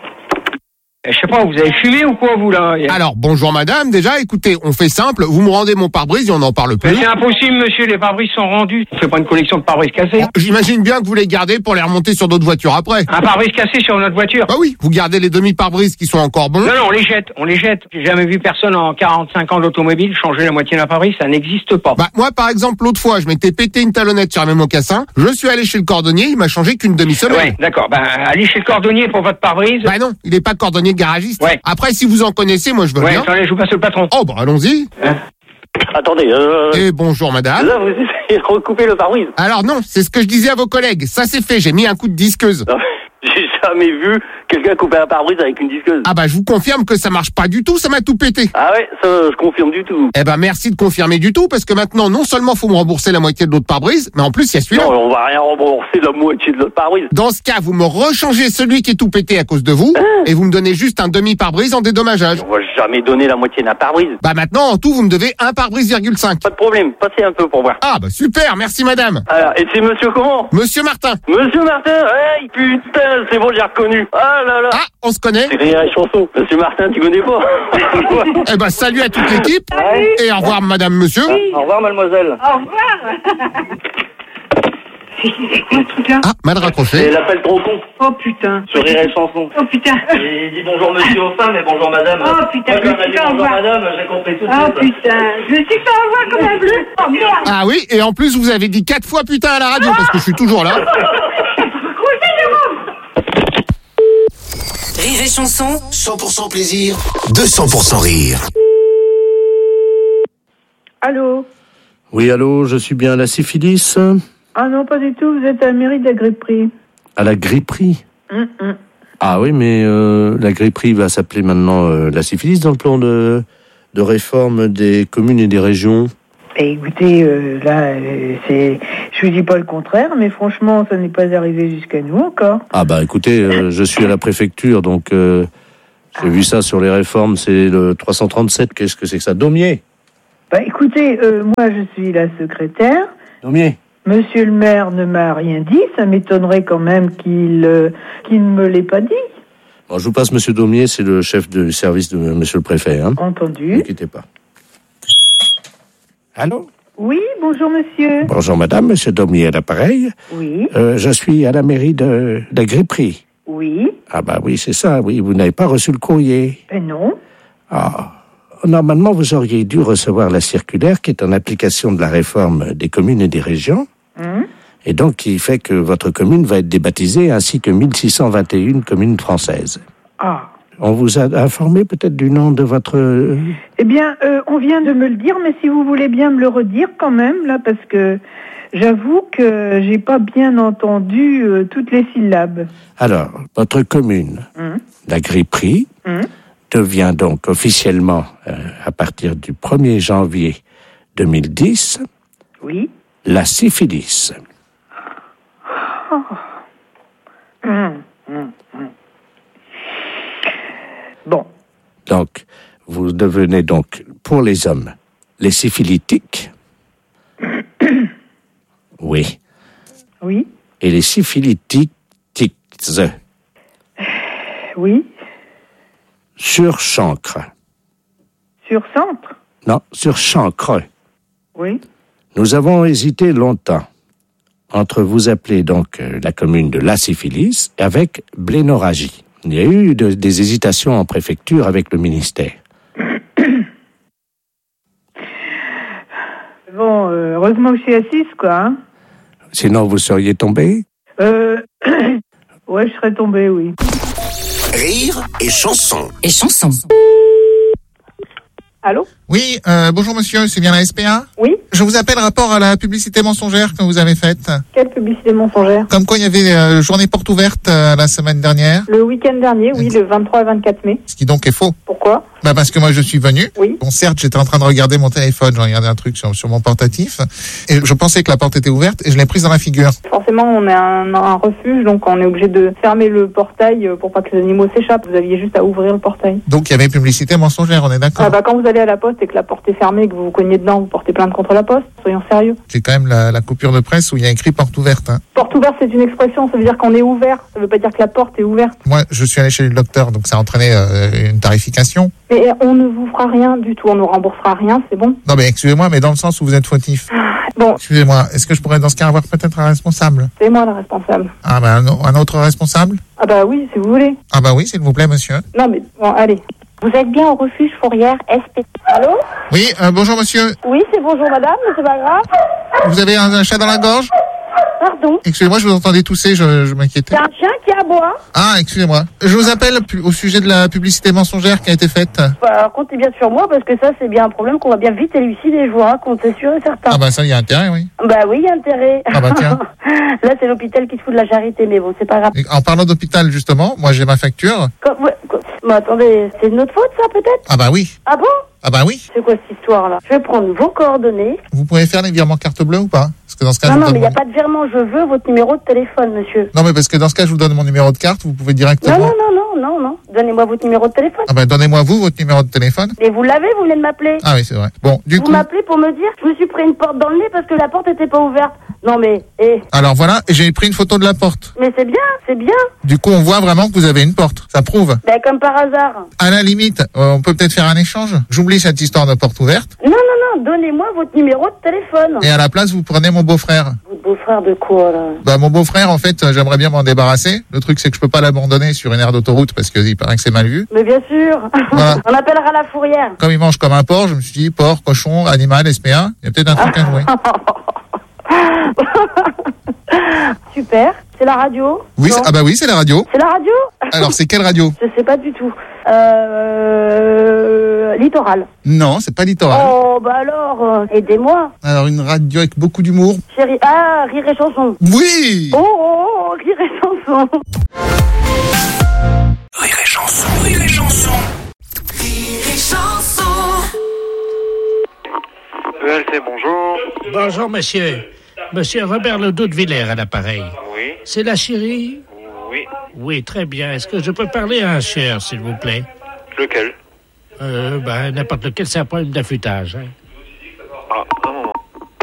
Je sais pas, vous avez fumé ou quoi, vous, là? Alors, bonjour madame, déjà, écoutez, on fait simple, vous me rendez mon pare-brise et on n'en parle plus. Mais c'est impossible, monsieur, les pare-brises sont rendus. On fait pas une collection de pare-brises cassés. J'imagine bien que vous les gardez pour les remonter sur d'autres voitures après. Un pare-brise cassé sur notre voiture? Bah oui, vous gardez les demi-pare-brises qui sont encore bons. Non, non, on les jette, on les jette. J'ai jamais vu personne en quarante-cinq ans d'automobile changer la moitié d'un pare-brise, ça n'existe pas. Bah, moi, par exemple, l'autre fois, je m'étais pété une talonnette sur mes mocassins, je suis allé chez le cordonnier, il m'a changé qu'une demi-semaine. Ouais, d'accord. Ben, allez chez le cordonnier pour votre pare-brise. Bah non, il est pas cordonnier garagiste. Ouais. Après, si vous en connaissez, moi je veux Ouais, bien. attendez, je vous passe le patron. Oh, bah allons-y. Hein? Attendez, euh... Et bonjour madame. Là, vous essayez de recouper le pare-brise. Alors non, c'est ce que je disais à vos collègues. Ça c'est fait, j'ai mis un coup de disqueuse. J'ai jamais vu quelqu'un couper un pare-brise avec une disqueuse. Ah bah je vous confirme que ça marche pas du tout, ça m'a tout pété. Ah ouais, ça, je confirme du tout. Eh ben merci de confirmer du tout, parce que maintenant non seulement faut me rembourser la moitié de l'autre pare-brise, mais en plus il y a celui-là. Non, on va rien rembourser la moitié de l'autre pare-brise. Dans ce cas, vous me rechangez celui qui est tout pété à cause de vous, et vous me donnez juste un demi pare-brise en dédommagage. On va jamais donner la moitié d'un pare-brise. Bah maintenant en tout vous me devez un pare-brise virgule cinq. Pas de problème, passez un peu pour voir. Ah bah super, merci madame. Alors, et c'est monsieur comment? Monsieur Martin. Monsieur Martin, ouais, putain, c'est bon, j'ai reconnu. Ah là là. Ah, on se connaît. C'est Rire et Chanson. Monsieur Martin, tu connais pas? Eh ben salut à toute l'équipe, et au revoir madame, monsieur. Au revoir mademoiselle. Au revoir. C'est quoi ce truc-là? Ah, mal C'est raccroché. l'appel trop con. Oh putain. Sur Rire et Chanson. Oh putain. Et dit bonjour monsieur aux femmes et bonjour madame. Oh putain, Moi, je quand me elle suis dit fait bonjour avoir. madame, j'ai compris tout de Oh suite. putain. Je me suis fait avoir comme un bleu. Oh merde. Ah oui, et en plus vous avez dit quatre fois putain à la radio, parce que je suis toujours là. Rire et chanson, cent pour cent plaisir, deux cents pour cent rire. Allô? Oui, allô, je suis bien à la syphilis? Ah non, pas du tout, vous êtes à la mairie de la Gripperie. À la gripperie? Hum, hum. Ah oui, mais euh, la gripperie va s'appeler maintenant euh, la syphilis dans le plan de, de réforme des communes et des régions. Et écoutez, euh, là, euh, c'est, je vous dis pas le contraire, mais franchement, ça n'est pas arrivé jusqu'à nous encore. Ah bah écoutez, euh, je suis à la préfecture, donc euh, j'ai vu ça sur les réformes, c'est le trois cent trente-sept, qu'est-ce que c'est que ça? Daumier? Bah écoutez, euh, moi je suis la secrétaire. Daumier? Monsieur le maire ne m'a rien dit, ça m'étonnerait quand même qu'il, euh, qu'il ne me l'ait pas dit. Bon, je vous passe Monsieur Daumier, c'est le chef de service de Monsieur le préfet. Hein. Entendu. Ne quittez pas. Allô? Oui, bonjour monsieur. Bonjour madame, monsieur Daumier à l'appareil. Oui. Euh, je suis à la mairie de, de Gripperie. Oui. Ah bah oui, c'est ça, oui, vous n'avez pas reçu le courrier. Ben non. Ah, normalement vous auriez dû recevoir la circulaire qui est en application de la réforme des communes et des régions. Hum. Et donc qui fait que votre commune va être débaptisée ainsi que mille six cent vingt et un communes françaises. Ah. On vous a informé peut-être du nom de votre... Eh bien, euh, on vient de me le dire, mais si vous voulez bien me le redire quand même, là, parce que j'avoue que j'ai pas bien entendu euh, toutes les syllabes. Alors, votre commune, Hum. la Gripperie, Hum. devient donc officiellement, euh, à partir du premier janvier deux mille dix, Oui. la syphilis. Oh. Hum, hum, hum. Bon. Donc, vous devenez donc, pour les hommes, les syphilitiques. Oui. Oui. Et les syphilitiques, Oui. sur chancre. Sur centre. Non, sur chancre. Oui. Nous avons hésité longtemps entre vous appeler donc euh, la commune de la syphilis avec blénorragie. Il y a eu de- des hésitations en préfecture avec le ministère. Bon, euh, heureusement que je suis assise, quoi. Hein. Sinon, vous seriez tombé. Euh... ouais, je serais tombée, oui. Rire et chanson. Et chanson. Allô? Oui, euh, bonjour monsieur, c'est bien la S P A? Oui. Je vous appelle rapport à la publicité mensongère que vous avez faite. Quelle publicité mensongère? Comme quoi il y avait euh, journée porte ouverte euh, la semaine dernière. Le week-end dernier, oui, le vingt-trois et vingt-quatre mai. Ce qui donc est faux. Pourquoi? Bah parce que moi je suis venu. Oui. Bon certes j'étais en train de regarder mon téléphone, j'ai regardé un truc sur, sur mon portatif et je pensais que la porte était ouverte et je l'ai prise dans la figure. Forcément, on est un, un refuge, donc on est obligé de fermer le portail euh, pour pas que les animaux s'échappent. Vous aviez juste à ouvrir le portail. Donc il y avait publicité mensongère, on est d'accord? Ah bah quand vous allez à la poste et que la porte est fermée et que vous vous cognez dedans, vous portez plainte contre la poste. Soyons sérieux. J'ai quand même la, la coupure de presse où il y a écrit porte ouverte. Hein. Porte ouverte, c'est une expression, ça veut dire qu'on est ouvert. Ça veut pas dire que la porte est ouverte. Moi je suis allé chez le docteur donc ça a entraîné euh, une tarification. Mais on ne vous fera rien du tout, on ne remboursera rien, c'est bon? Non mais excusez-moi mais dans le sens où vous êtes fautif. Bon. Excusez-moi, est-ce que je pourrais dans ce cas avoir peut-être un responsable? C'est moi la responsable. Ah bah un, un autre responsable? Ah bah oui, si vous voulez. Ah bah oui s'il vous plaît monsieur. Non mais bon, allez. Vous êtes bien au refuge Fourrière S P. Allô? Oui, euh, bonjour monsieur. Oui, c'est bonjour madame, mais c'est pas grave. Vous avez un, un chat dans la gorge? Pardon? Excusez-moi, je vous entendais tousser, je, je m'inquiétais. C'est un chien qui aboie. Ah, excusez-moi. Je vous appelle pu- au sujet de la publicité mensongère qui a été faite. Bah, comptez bien sur moi parce que ça, c'est bien un problème qu'on va bien vite élucider, je vous raconte, c'est sûr et certain. Ah bah ça, il y a intérêt, oui. Bah oui, il y a intérêt. Ah bah tiens. Là, c'est l'hôpital qui se fout de la charité, mais bon, c'est pas grave. Et en parlant d'hôpital, justement, moi j'ai ma facture. Comme- ouais, comme- Mais attendez, c'est de notre faute, ça, peut-être? Ah bah oui. Ah bon? Ah bah oui. C'est quoi cette histoire-là? Je vais prendre vos coordonnées. Vous pouvez faire les virements carte bleue ou pas? Parce que dans ce cas, Non, je vous non, donne mais il n'y a mon- pas de virement. Je veux votre numéro de téléphone, monsieur. Non mais parce que dans ce cas, je vous donne mon numéro de carte, vous pouvez Non, directement... non, non, non, non, non. Donnez-moi votre numéro de téléphone. Ah bah donnez-moi vous votre numéro de téléphone. Mais vous l'avez, vous venez de m'appeler. Ah oui, c'est vrai. Bon, du Vous coup... m'appelez pour me dire je me suis pris une porte dans le nez parce que la porte était pas ouverte. Non mais, eh, Alors voilà, et j'ai pris une photo de la porte. mais c'est bien, c'est bien. Du coup, on voit vraiment que vous avez une porte. Ça prouve. Ben comme par hasard. À la limite, euh, on peut peut-être faire un échange. J'oublie cette histoire de porte ouverte. Non, non, non, donnez-moi votre numéro de téléphone. Et à la place, vous prenez mon beau-frère. Votre beau-frère de quoi, là? Bah, mon beau-frère, en fait, euh, j'aimerais bien m'en débarrasser. Le truc, c'est que je peux pas l'abandonner sur une aire d'autoroute parce qu'il paraît que c'est mal vu. Mais bien sûr. Voilà. On appellera la fourrière. Comme il mange comme un porc, je me suis dit, porc, cochon, animal, S P A, il y a peut-être un truc à jouer. Super. C'est la radio? Oui, Non. c'est- ah bah oui, c'est la radio. C'est la radio? Alors, c'est quelle radio? Je sais pas du tout. Euh... Littoral. Non, c'est pas littoral. Oh, bah alors, euh, aidez-moi. Alors, une radio avec beaucoup d'humour. Chérie. Ah, rire et chanson. Oui! Oh, oh, oh, rire et chanson. Rire et chanson, rire et chanson. Rire et chanson. E L C, bonjour. Bonjour, monsieur. Monsieur Robert Ledoux de Villers à l'appareil. Oui. C'est la chérie? Oui. Oui, très bien. Est-ce que je peux parler à un cher, s'il vous plaît? Lequel? Euh, ben, n'importe lequel, c'est un problème d'affûtage. Hein. Ah, un moment.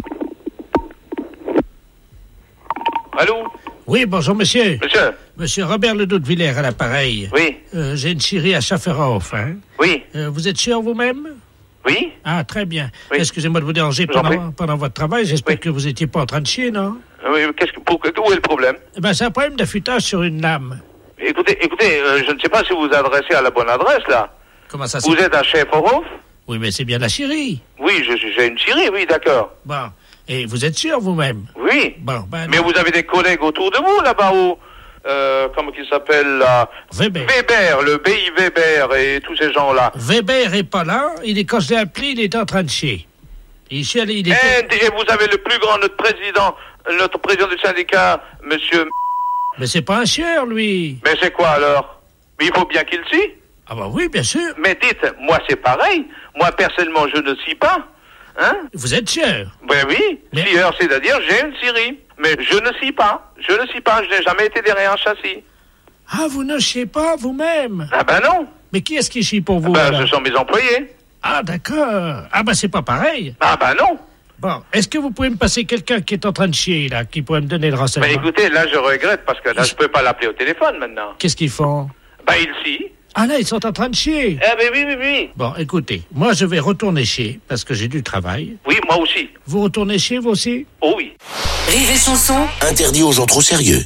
Allô? Oui, bonjour, monsieur. Monsieur? Monsieur Robert Ledoux de Villers à l'appareil. Oui. Euh, j'ai une chérie à Schafferhof, hein? Oui. Euh, vous êtes sûr vous-même? Oui. Ah, très bien. Oui. Excusez-moi de vous déranger pendant, pendant votre travail. J'espère Oui. que vous n'étiez pas en train de chier, non? Oui, qu'est-ce que, pour, où est le problème? Eh ben, c'est un problème d'affûtage sur une lame. Écoutez, écoutez, euh, je ne sais pas si vous vous adressez à la bonne adresse, là. Comment ça se Vous êtes à Schafferhof? Oui, mais c'est bien la chérie. Oui, je- j'ai une chérie, oui, d'accord. Bon. Et vous êtes sûr vous-même? Oui. Bon, ben. Mais vous avez des collègues autour de vous, là-bas, où, euh, comment il s'appelle, là? Weber. Weber, le B I Weber et tous ces gens-là. Weber est pas là. Il est, quand je l'ai appelé, il est en train de chier. Il chie, il est... Et, et vous avez le plus grand, notre président, notre président du syndicat, monsieur... Mais c'est pas un chieur, lui. Mais c'est quoi, alors? Mais il faut bien qu'il scie. Ah bah oui, bien sûr. Mais dites, moi, c'est pareil. Moi, personnellement, je ne scie pas. Hein? Vous êtes chieur. Ben oui, Mais... scieur, c'est-à-dire j'ai une scierie. Mais je ne scie pas. Je ne scie pas. Je n'ai jamais été derrière un châssis. Ah, vous ne chiez pas vous-même? Ah ben non. Mais qui est-ce qui chie pour vous? Ben, alors? ce sont mes employés. Ah, d'accord. Ah, ben, c'est pas pareil. Ah ben non. Bon, est-ce que vous pouvez me passer quelqu'un qui est en train de chier, là, qui pourrait me donner le Ben renseignement? écoutez, là, je regrette parce que là, je peux pas l'appeler au téléphone maintenant. Qu'est-ce qu'ils font? Ben, il scie. Ah là, ils sont en train de chier. Eh ben oui, oui, oui. Bon, écoutez, moi, je vais retourner chier, parce que j'ai du travail. Oui, moi aussi. Vous retournez chier, vous aussi? Oh oui. Rire et chanson, interdit aux gens trop sérieux.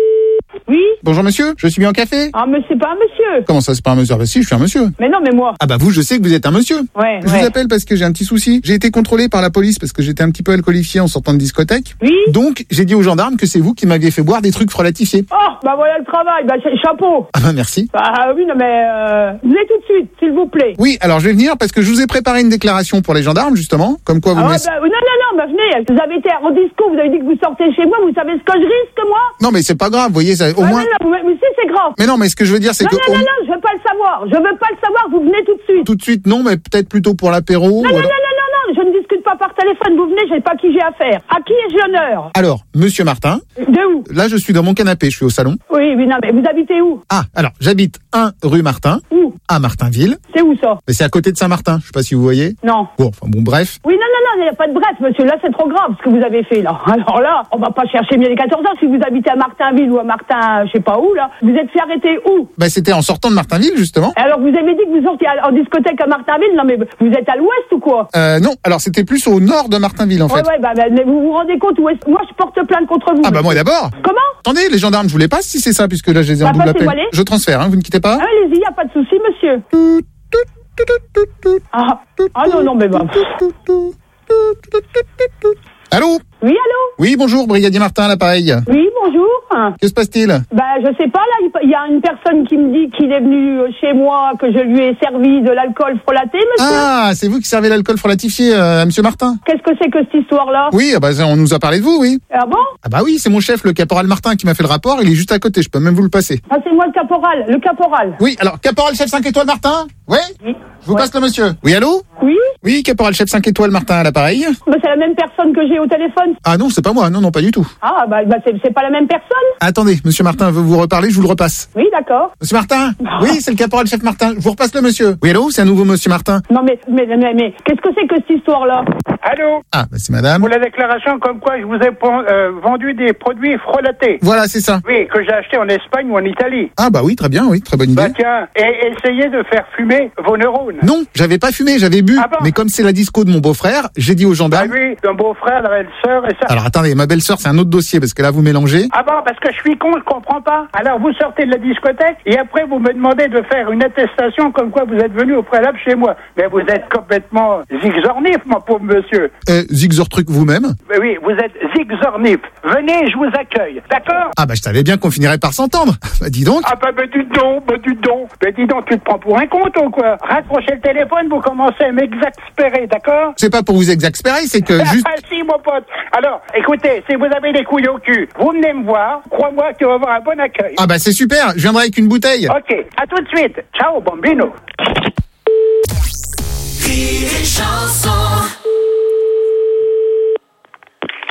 Oui? Bonjour monsieur, je suis bien en café? Ah, mais c'est pas un monsieur. Comment ça, c'est pas un monsieur? Ah bah si, je suis un monsieur. Mais non, mais moi. Ah bah vous, je sais que vous êtes un monsieur. Ouais, Je ouais. vous appelle parce que j'ai un petit souci. J'ai été contrôlé par la police parce que j'étais un petit peu alcoolifié en sortant de discothèque. Oui? Donc, j'ai dit aux gendarmes que c'est vous qui m'aviez fait boire des trucs frelatifiés. Oh, bah voilà le travail. Bah, c'est- chapeau. Ah bah merci. Bah oui, non, mais euh, venez tout de suite, s'il vous plaît. Oui, alors je vais venir parce que je vous ai préparé une déclaration pour les gendarmes, justement, comme quoi vous Ah me ouais, laissez... bah, non, non, non, bah venez. Vous avez été en disco, vous avez dit que vous sortez chez moi, vous savez ce que je risque, moi? Non mais c'est pas grave, vous voyez, ça, au Ah, moins... non, non, vous- mais si, c'est grave. Mais non, mais ce que je veux dire, c'est Non, que... non, au- non, non, je veux pas le savoir. Je veux pas le savoir, vous venez tout de suite. Tout de suite, non, mais peut-être plutôt pour l'apéro. Non, ou non, alors- non, non, non, non, je ne discute pas par téléphone. Vous venez, je sais pas qui j'ai affaire. À qui ai-je l'honneur? Alors, monsieur Martin, De où? là je suis dans mon canapé, je suis au salon. Oui, oui, non, mais vous habitez où? Ah, alors, j'habite un rue Martin, Où? à Martinville. C'est où ça? Mais c'est à côté de Saint-Martin, je sais pas si vous voyez. Non. Bon, enfin bon, bref. Oui, non, non, non, il n'y a pas de bref, monsieur. Là, c'est trop grave ce que vous avez fait, là. Alors là, on va pas chercher mieux les quatorze ans. Si vous habitez à Martinville ou à Martin, je sais pas où, là, vous êtes fait arrêter où? Bah c'était en sortant de Martinville, justement. Alors, vous avez dit que vous sortiez à- en discothèque à Martinville. Non, mais vous êtes à l'ouest ou quoi? Euh, non, alors c'était plus au nord de Martinville, en fait. Ouais, ouais, bah, bah, mais vous vous rendez compte où est-ce... Moi, je porte plainte contre vous. Ah bah monsieur. moi d'abord. Comment? Attendez, les gendarmes, je vous les passe si c'est ça, puisque là je les ai en Bah, double appel. passez-moi les. Je transfère, hein, vous ne quittez pas. Ah, allez-y, y a pas de souci, monsieur. Ah, ah non, non, mais bah... Allô? Oui, allô? Oui, bonjour, brigadier Martin, à l'appareil. Oui, bonjour. Que se passe-t-il? Bah, je sais pas, là, il il y a une personne qui me dit qu'il est venu chez moi, que je lui ai servi de l'alcool frelaté, monsieur. Ah, c'est vous qui servez l'alcool frelatifié euh, à monsieur Martin? Qu'est-ce que c'est que cette histoire-là? Oui, ah bah, on nous a parlé de vous, oui. Ah bon? Ah bah oui, c'est mon chef, le caporal Martin, qui m'a fait le rapport, il est juste à côté, je peux même vous le passer. Ah, c'est moi le caporal, le caporal. Oui, alors, caporal chef cinq étoiles Martin? Oui? Oui. Je vous passe le monsieur. Oui, allô? Oui? Oui, caporal chef cinq étoiles Martin à l'appareil. Bah, c'est la même personne que j'ai au téléphone. Ah non, c'est pas moi, non, non, pas du tout. Ah, bah, bah c'est c'est pas la même personne? Attendez, monsieur Martin veut vous reparler, je vous le repasse. Oui, d'accord. Monsieur Martin? Oui, c'est le caporal chef Martin, je vous repasse le monsieur. Oui, allô, c'est à nouveau monsieur Martin. Non, mais, mais, mais, mais, qu'est-ce que c'est que cette histoire-là? Allô? Ah, bah c'est madame. Pour la déclaration comme quoi je vous ai euh, vendu des produits frelatés. Voilà, c'est ça. Oui, que j'ai acheté en Espagne ou en Italie. Ah bah oui, très bien, oui, très bonne idée. Bah tiens, et essayez de faire fumer vos neurones. Non, j'avais pas fumé, j'avais bu. Ah bon? Mais comme c'est la disco de mon beau-frère, j'ai dit aux Ah gendarmes... oui, d'un beau-frère, la belle-sœur et ça. Alors attendez, ma belle-sœur, c'est un autre dossier, parce que là, vous mélangez. Ah bon, parce que je suis con, je comprends pas. Alors vous sortez de la discothèque et après vous me demandez de faire une attestation comme quoi vous êtes venu au préalable chez moi. Mais vous êtes complètement zigzornif, mon pauvre monsieur. Euh, zigzor truc vous-même. Mais oui, vous êtes zigzornif. Venez, je vous accueille. D'accord? Ah bah je savais bien qu'on finirait par s'entendre. Bah dis donc. Ah bah, bah dis donc, bah dis donc. Bah dis donc, tu te prends pour un con, toi, quoi. Raccrochez le téléphone, vous commencez à m'exaspérer, d'accord? C'est pas pour vous exaspérer, c'est que juste... Ah si, mon pote. Alors, écoutez, si vous avez des couilles au cul, vous venez me voir. Crois-moi que tu vas avoir un bon accueil. Ah bah c'est super, je viendrai avec une bouteille. Ok, à tout de suite. Ciao, bambino. Rire et chanson.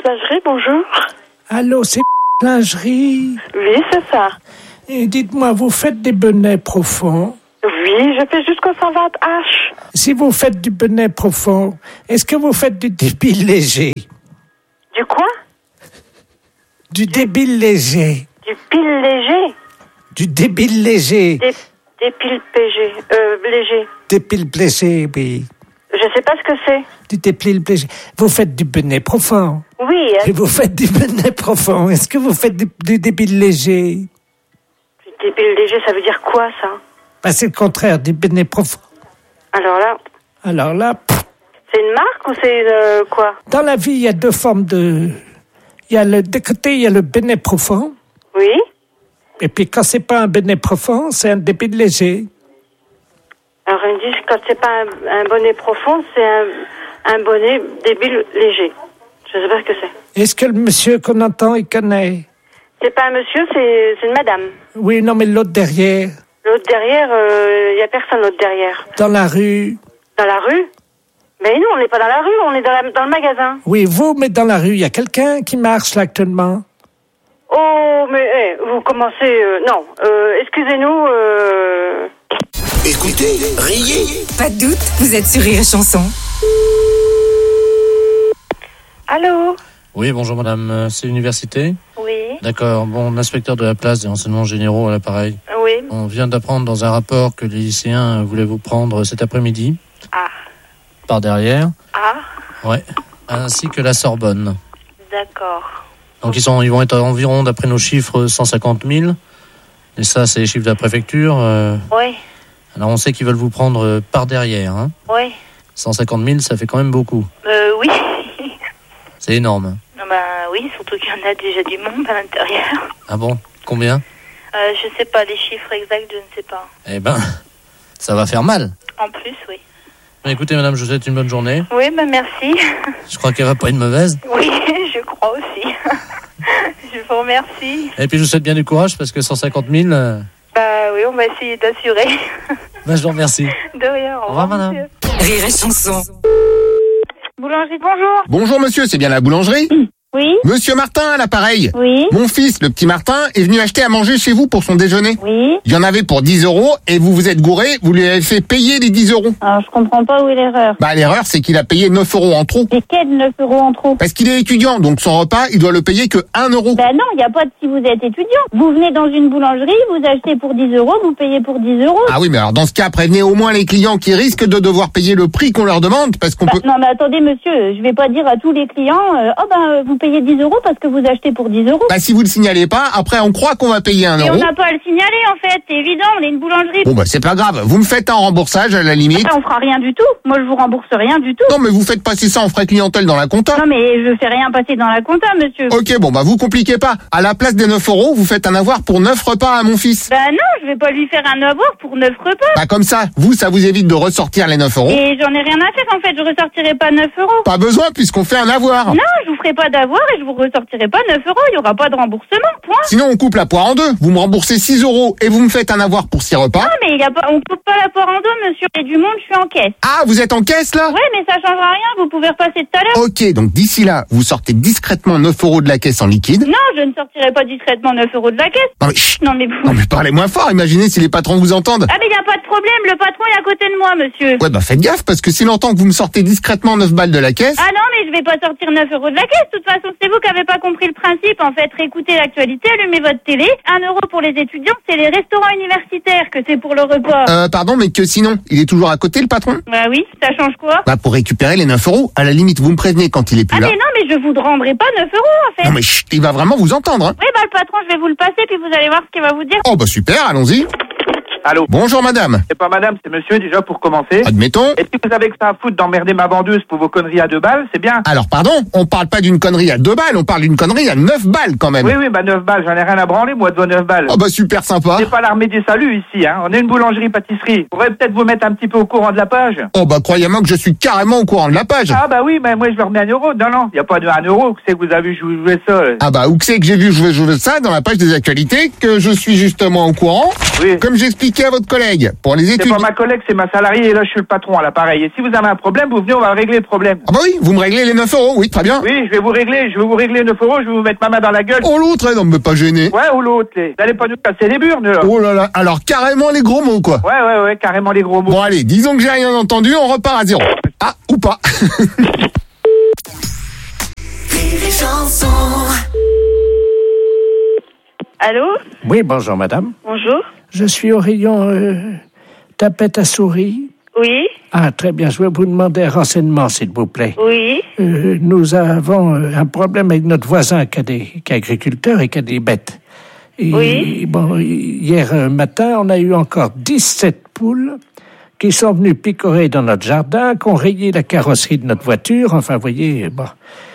Lingerie, bonjour. Allô, c'est Lingerie. Oui, c'est ça. Et dites-moi, vous faites des bonnets profonds? Oui, je fais jusqu'au cent vingt H. Si vous faites du bonnet profond, est-ce que vous faites du débile léger? Du quoi? Du débile léger. Du pile léger. Du débile léger. Des, des piles P G. Euh, léger. Débile léger, oui. Je sais pas ce que c'est. Du débile léger. Vous faites du bonnet profond? Oui. Et vous faites du bonnet profond. Est-ce que vous faites du, du débile léger? Du débile léger, ça veut dire quoi, ça? Bah, c'est le contraire du bonnet profond. Alors là... Alors là... Pff. C'est une marque ou c'est euh, quoi? Dans la vie, il y a deux formes de... Il y a le... De côté, il y a le bonnet profond. Oui. Et puis, quand c'est pas un bonnet profond, c'est un débile léger. Alors, ils me disent quand c'est pas un, un bonnet profond, c'est un, un bonnet débile léger. Je sais pas ce que c'est. Est-ce que le monsieur qu'on entend, il connaît? C'est pas un monsieur, c'est, c'est une madame. Oui, non, mais l'autre derrière. L'autre derrière, il euh, y a personne l'autre derrière. Dans la rue. Dans la rue? Mais nous, on n'est pas dans la rue, on est dans, la, dans le magasin. Oui, vous, mais dans la rue, il y a quelqu'un qui marche là actuellement. Oh, mais hey, vous commencez... Euh, non, euh, excusez-nous... Euh... Écoutez, riez. Pas de doute, vous êtes sur Rire et Chanson. Allô? Oui, bonjour madame, c'est l'université? Oui. D'accord, bon, l'inspecteur de la place des renseignements généraux à l'appareil. Oui. On vient d'apprendre dans un rapport que les lycéens voulaient vous prendre cet après-midi. Ah. Par derrière. Ah. Ouais, ainsi que la Sorbonne. D'accord. Donc ils, sont, ils vont être environ, d'après nos chiffres, cent cinquante mille. Et ça, c'est les chiffres de la préfecture. Euh... Oui. Alors on sait qu'ils veulent vous prendre par derrière. Hein. Oui. cent cinquante mille, ça fait quand même beaucoup. Euh, oui. C'est énorme. Ben oui, surtout qu'il y en a déjà du monde à l'intérieur. Ah bon? Combien? euh, Je sais pas, les chiffres exacts, je ne sais pas. Eh ben, ça va faire mal. En plus, oui. Écoutez madame, je vous souhaite une bonne journée. Oui, ben merci. Je crois qu'elle va pas être mauvaise. Oui, je crois aussi. Je vous remercie. Et puis je vous souhaite bien du courage parce que cent cinquante mille... Euh... Bah oui, on va essayer d'assurer. Ben je vous remercie. De rien, au revoir, au revoir madame. Monsieur. Rire et Chanson. Boulangerie, bonjour. Bonjour monsieur, c'est bien la boulangerie? Oui. Monsieur Martin à l'appareil. Oui. Mon fils, le petit Martin, est venu acheter à manger chez vous pour son déjeuner. Oui. Il y en avait pour dix euros et vous vous êtes gouré, vous lui avez fait payer les dix euros. Alors, je comprends pas où est l'erreur. Bah, l'erreur, c'est qu'il a payé neuf euros en trop. Et quel neuf euros en trop? Parce qu'il est étudiant, donc son repas, il doit le payer que un euro. Bah non, il n'y a pas de si vous êtes étudiant. Vous venez dans une boulangerie, vous achetez pour dix euros, vous payez pour dix euros. Ah oui, mais alors dans ce cas, prévenez au moins les clients qui risquent de devoir payer le prix qu'on leur demande, parce qu'on bah, peut... Non, mais attendez, monsieur, je vais pas dire à tous les clients, euh, oh ben, vous payez dix euros parce que vous achetez pour dix euros. Bah si vous le signalez pas, après on croit qu'on va payer un Et euro. on n'a pas à le signaler, en fait, c'est évident, on est une boulangerie. Bon bah c'est pas grave, vous me faites un remboursage à la limite. Ah, on fera rien du tout. Moi, je vous rembourse rien du tout. Non mais vous faites passer ça en frais clientèle dans la compta. Non, mais je fais rien passer dans la compta, monsieur. Ok, bon bah vous compliquez pas. À la place des neuf euros, vous faites un avoir pour neuf repas à mon fils. Bah non, je vais pas lui faire un avoir pour neuf repas. Bah comme ça, vous, ça vous évite de ressortir les neuf euros. Et j'en ai rien à faire, en fait, je ressortirai pas neuf euros. Pas besoin puisqu'on fait un avoir. Non, je vous ferai pas d'avoir et je vous ressortirai pas neuf euros, il y aura pas de remboursement, point. Sinon on coupe la poire en deux. Vous me remboursez six euros et vous me faites un avoir pour six repas. Non, mais il y a pas, on coupe pas la poire en deux, monsieur. Il y a du monde, je suis en caisse. Ah, vous êtes en caisse là? Ouais, mais ça changera rien, vous pouvez repasser tout à l'heure. Ok, donc d'ici là, vous sortez discrètement neuf euros de la caisse en liquide. Non, je ne sortirai pas discrètement neuf euros de la caisse. Non mais chut. Non, mais vous... Non mais parlez moins fort, imaginez si les patrons vous entendent. Ah, mais il n'y a pas de problème, le patron est à côté de moi, monsieur. Ouais, bah faites gaffe, parce que s'il entend que vous me sortez discrètement neuf balles de la caisse... Ah non, mais je vais pas sortir neuf euros de la caisse. De toute façon, c'est vous qui avez pas compris le principe. En fait, réécoutez l'actualité, allumez votre télé. Un euro pour les étudiants, c'est les restaurants universitaires que c'est pour le repas. Euh, pardon, mais que sinon, il est toujours à côté, le patron? Bah oui, ça change quoi? Bah pour récupérer les neuf euros, à la limite, vous me prévenez quand il est plus ah là. Ah mais non, mais je vous rendrai pas neuf euros, en fait. Non mais chut, il va vraiment vous entendre, hein. Oui, bah le patron, je vais vous le passer, puis vous allez voir ce qu'il va vous dire. Oh bah super, allons-y. Allô? Bonjour madame. C'est pas madame, c'est monsieur déjà pour commencer. Admettons. Et si vous avez que ça à foutre d'emmerder ma vendeuse pour vos conneries à deux balles, c'est bien. Alors pardon, on parle pas d'une connerie à deux balles, on parle d'une connerie à neuf balles quand même. Oui, oui, bah neuf balles, j'en ai rien à branler moi de vos neuf balles. Oh bah super sympa. C'est pas l'armée des saluts ici, hein. On est une boulangerie-pâtisserie. On pourrait peut-être vous mettre un petit peu au courant de la page. Oh bah croyez-moi que je suis carrément au courant de la page. Ah bah oui, mais moi je leur mets un euro. Non, non, y a pas de un euro. C'est que vous avez joué, joué ça. Ah bah où que c'est que j'ai vu jouer, jouer ça dans la page des actualités, que je suis justement au courant. Oui. Comme j'expliquais expliquer à votre collègue. Pour les C'est études. pas ma collègue, c'est ma salariée, et là, je suis le patron à l'appareil. Et si vous avez un problème, vous venez, on va régler le problème. Ah bah oui, vous me réglez les neuf euros, oui, très bien. Oui, je vais vous régler, je vais vous régler neuf euros, je vais vous mettre ma main dans la gueule. Oh l'autre, eh, non, mais pas gêné. Ouais, ou l'autre, les. Vous allez pas nous casser les burnes, là. Oh là là, alors carrément les gros mots, quoi. Ouais, ouais, ouais, carrément les gros mots. Bon allez, disons que j'ai rien entendu, on repart à zéro. Ah, ou pas. Allô? Oui, bonjour madame. Bonjour. Je suis au rayon euh, tapette à souris. Oui. Ah, très bien. Je vais vous demander un renseignement, s'il vous plaît. Oui. Euh, nous avons euh, un problème avec notre voisin qui, a des, qui est agriculteur et qui a des bêtes. Et, Oui. Bon, hier euh, matin, on a eu encore dix-sept poules qui sont venues picorer dans notre jardin, qui ont rayé la carrosserie de notre voiture. Enfin, vous voyez, bon.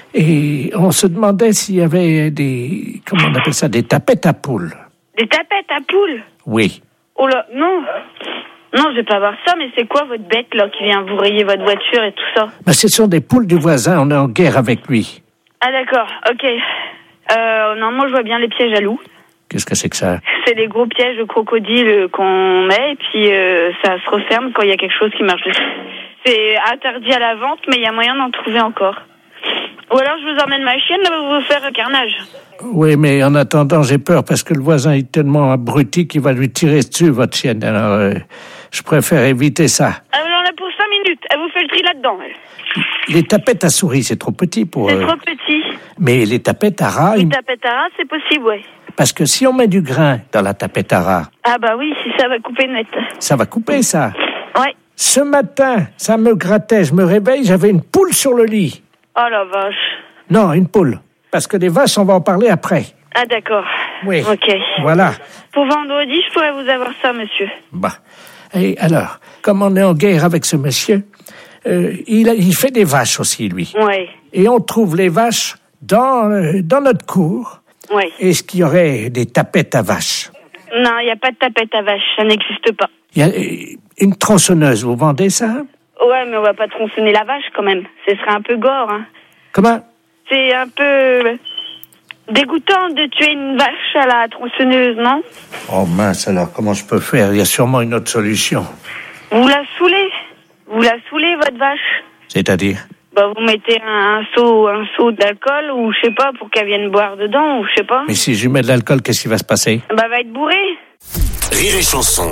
Et on se demandait s'il y avait des... Comment on appelle ça? Des tapettes à poules. Des tapettes à poules? Oui. Oh là, non. Non, je vais pas voir ça, mais c'est quoi votre bête, là, qui vient vous rayer votre voiture et tout ça? Mais ce sont des poules du voisin. On est en guerre avec lui. Ah, d'accord, ok. Euh, non, moi, je vois bien les pièges à loups. Qu'est-ce que c'est que ça? C'est les gros pièges de crocodile qu'on met, et puis euh, ça se referme quand il y a quelque chose qui marche dessus. C'est interdit à la vente, mais il y a moyen d'en trouver encore. Ou alors je vous emmène ma chienne, elle va vous faire un carnage. Oui, mais en attendant, j'ai peur parce que le voisin est tellement abruti qu'il va lui tirer dessus, votre chienne. Alors, euh, je préfère éviter ça. Elle en a pour cinq minutes, elle vous fait le tri là-dedans. Elle. Les tapettes à souris, c'est trop petit pour... C'est euh, trop petit. Mais les tapettes à rat... Les ils- tapettes à rat, c'est possible, ouais. Parce que si on met du grain dans la tapette à rat, Ah bah oui, si ça va couper net. ça va couper, ça. Ouais. Ce matin, ça me grattait, je me réveille, j'avais une poule sur le lit. Oh la vache. Non, une poule. Parce que les vaches, on va en parler après. Ah d'accord. Oui. Ok. Voilà. Pour vendredi, je pourrais vous avoir ça, monsieur. Bah. Et alors, comme on est en guerre avec ce monsieur, euh, il, a- il fait des vaches aussi, lui. Ouais. Et on trouve les vaches dans, euh, dans notre cour. Ouais. Est-ce qu'il y aurait des tapettes à vaches? Non, il n'y a pas de tapette à vache, ça n'existe pas. Il y a euh, une tronçonneuse, vous vendez ça? Ouais, mais on va pas tronçonner la vache quand même. Ce serait un peu gore, hein. Comment? C'est un peu dégoûtant de tuer une vache à la tronçonneuse, non? Oh mince, alors comment je peux faire? Il y a sûrement une autre solution. Vous la saoulez. Vous la saoulez, votre vache. C'est-à-dire? Bah, vous mettez un, un seau, un seau d'alcool, ou je sais pas, pour qu'elle vienne boire dedans, ou je sais pas. Mais si je lui mets de l'alcool, qu'est-ce qui va se passer? Bah, elle va être bourrée. Rire et chanson.